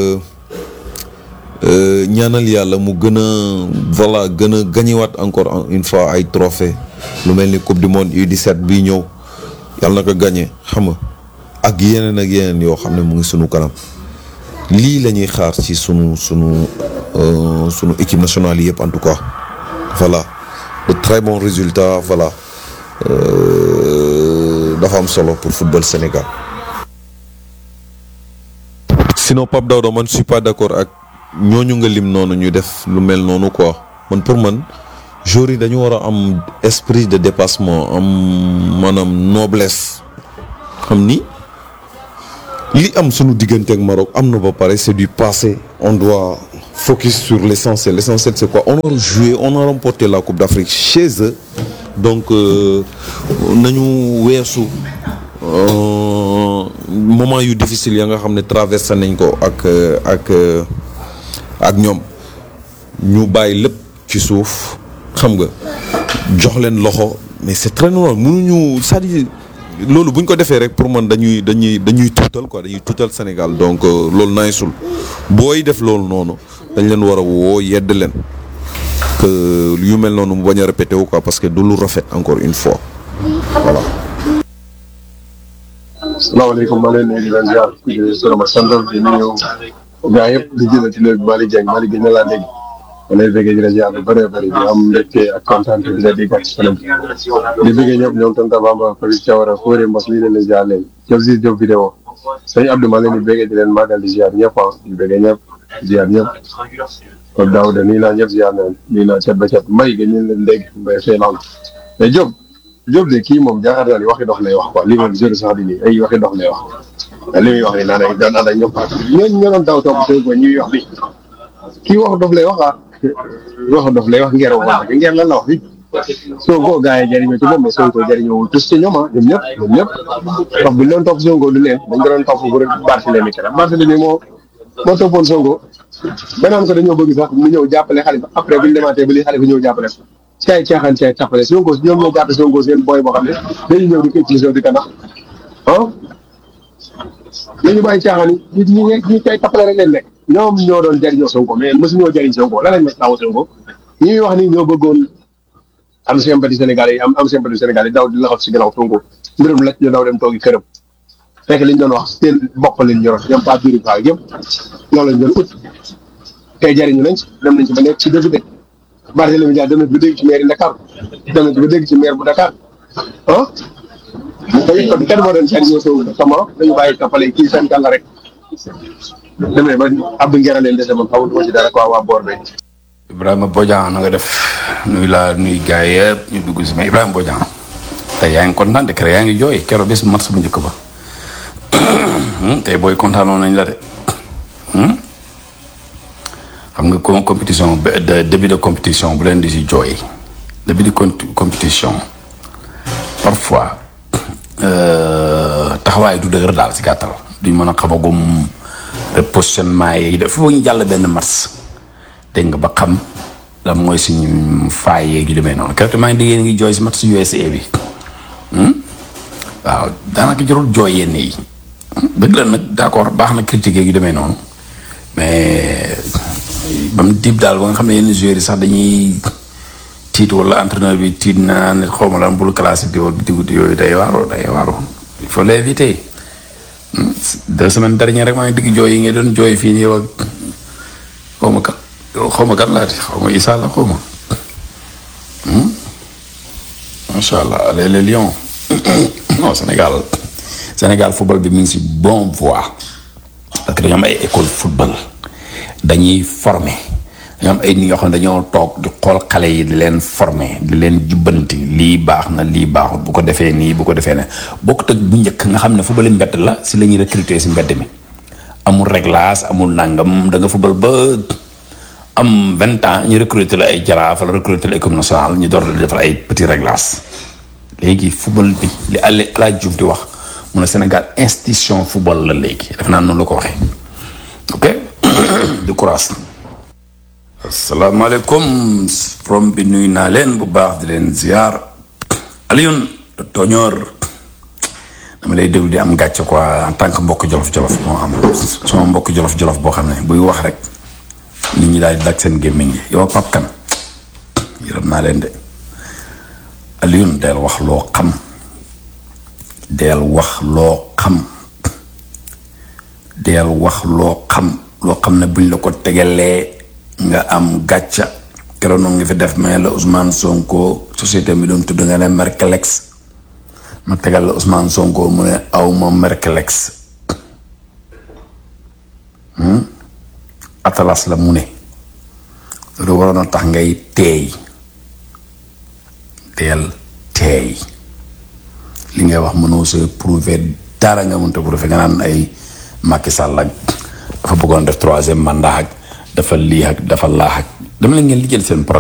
euh, ñaanal yàlla mu gën a voilà gën a gañiwaat encore une fois ay trophées lu mel ni coupe du monde U dix-sept bii ñëw yàlla na ko gagné xam nga ak yeneen ak yeneen yoo xam ne mu ngi sunu kanam lii la ñuy xaar ci sunu sunu sunu équipe nationale yi yëpp en tout cas voilà de très bons résultats voilà dafa am solo pour football Sénégal. Sinon Pape Daouda man je suis pas d'accord ak ñooñu nga lim noonu ñu def lu mel noonu quoi man pour man. joueurs yi dañu war a am esprit de dépassement am maanaam noblesse xam ni li am sunu diggante ak Maroc am na ba pare c'est du passé on doit focus sur l'essentiel l'essentiel c'est quoi on a joué on a remporté la Coupe d'Afrique chez eux donc euh, nañu weesu euh, moment yu difficile ya nga xam ne traversé nañ ko ak ak ak ñoom ñu bàyyi lépp ci suuf xam nga jox leen loxo mais c'est très normal mënuñu c'est-à-dire loolu bu ñu ko defee rek pour man dañuy dañuy dañuy tuutal quoi dañuy tuutal Sénégal donc loolu naay sul booy def loolu noonu dañ leen war a woo yedd leen que yu mel noonu mu bañ a répété wu quoi parce que du lu rafet encore une fois voilà. salaamaaleykum maa ngi leen di leen ziar di Soroma Sandal di nuyu gaa yëpp di jëlee ci léegi Malick Dieng Malick Dieng laa dégg ma lay bëggee di la ziar bu bëree bëri di am mbégte ak kontaan di la dégg ci kanam di bëggee ñëpp ñoom tonton Bamba Fabien Thiawara Fodé Mbos lii leen di ziar leen Diop si Diop vidéo sëñ Abdou maa leen di bëggee di leen màggal di ziar ñëpp ah di bëggee ñëpp ziar ñëpp kon Daouda nii naa ñëpp ziar nañ nii naa cet ba cet mbay ga ñu leen dégg mbay fee naan mais Diop Diop de kii moom jaaxal naa ni waxi dox lay wax quoi lii moom jërë sax di nii ay waxi dox lay wax li muy wax ni naan ay daan ànd ak ñoom ñooñu ñoo doon daw topp ko ñuy wax bi kii wax dof lay wax ah wax dof lay wax ngeer wax ngeer lan la wax bi Sonko gars yi jëriñoo ci moom mais Sonko jëriñoo tous ci ñoom ah ñoom ñëpp ñoom ñëpp wax bu ñu doon topp Sonko du leen dañ ko doon topp bu rek Barthélémy kenn Barthélémy moo moo toppoon Sonko ba naan ko dañoo bëgg sax mu ñëw jàppale Khalifa après bu ñu demaatee ba li Khalifa ñëw jàppale ko caay caaxaan caay tappale Sonko ñoom ñoo jàppe Sonko seen booy boo xam ne dañuy ñëw di ko utiliser di ko nax ah dañu bàyyi caaxaan yi ñu ñu ñu caay tappale rek leen nekk ñoom ñoo doon jëriñoo Sonko mais mosuñoo jëriñ Sonko lan lañ ma taw Sonko ñuy wax ni ñoo bëggoon am sympathie Sénégalais yi am am sympathie Sénégalais yi daw di laxat si gannaaw Sonko mbirum la ñu daw dem toogi këram fekk liñ doon wax seen bopp lañ ñoroon ñoom pas biir faa yëpp loolu lañ doon ut tey jëriñu nañ ci dem nañ ci ba nekk ci dëgg dëgg Barthélémy Dias dem nañ ba dégg ci maire Dakar dem nañ ba dégg ci maire bu Dakar ah dañuy kon kenn moo doon jëriñoo Sonko comment dañu bàyyi tappale kii seen kàlla rek demee ba Abdou Nguera leen dese man xamul ko ci dara quoi waa boor bi. Ibrahima Bodian na nga def nuyu laa nuyu gars yëpp ñu dugg si mais Ibrahima Bodian tey yaa ngi kontaan de keroog yaa ngi jooy keroog bés match bu njëkk ba tey booy kontaanoon nañ la de xam nga comme compétition de début de compétition bu leen di si jooy début de compétition parfois taxawaay du dëgër daal si gàttal duñ mën a xamagum positionnement yi def foofu ñu jàll benn match dégg nga ba xam la mooy suñu faay yeeg yu demee noonu keroog maa ngi déggee ngi jooy si match U S A bi waaw daanaka jarul jooy yenn yi dëgg la nag d'accord baax na critiquer yu demee noonu mais ba mu diib daal ba nga xam ne yenn joueurs yi sax dañuy tiit wala entraîneur bi tiit naa ne xaw ma lan bul classe bi wala diggu yooyu day waaroo day waaroo il faut l'éviter deux semaines dernière rek maa ngi digg jooy yi nga doon jooy fii nii yow ak xaw ma kan xaw ma kan laati xaw ma Issa la xaw ma macha allah allez les Lions non Sénégal Sénégal football bi mi ngi si bon voie parce que dañoo am ay école football dañuy former dañoo am ay nit yoo xam ne dañoo toog di xool xale yi di leen former di leen jubbanti lii baax na lii baaxut bu ko defee nii bu ko defee ne bokkut ak bu njëkk nga xam ne football mbedd la si la ñuy recruter si mbedd mi amul réglage amul nangam da nga football ba am vingt ans ñu recruter la ay jaraaf wala recruter la équipe nationale ñu door la defal ay petit réglage léegi football bi li El Hadj Diouf di wax mu ne Sénégal institution football la léegi def naa noonu la ko waxee ok du courage. asalaamaaleykum from bi nuyu naa leen bu baax di leen ziar Alioune Toñoor dama lay déglu di am gàcce quoi en tant que mbokk jolof-jolof moo am sama mbokk jolof-jolof boo xam ne buy wax rek nit ñi daal di dag seen gémmiñ gi yow Pape Kane yërëm naa leen de Alioune del wax loo xam del wax loo xam del wax loo xam loo xam ne buñ la ko tegalee nga am gàcca keroog noonu nga fi def mais la Ousmane Sonko société bi doon tudd nga ne Merkelex ma tegal la Ousmane Sonko mu ne aw ma Merkelex Atlas la mu ne loolu waroon a tax ngay teey del teey li ngay wax mënoo se prouver dara nga mënta bu defee nga naan ay Macky Sall ak dafa bëggoon def troisième mandat ak dafa lii ak dafa laax ak dama leen ngeen lijjal seen problème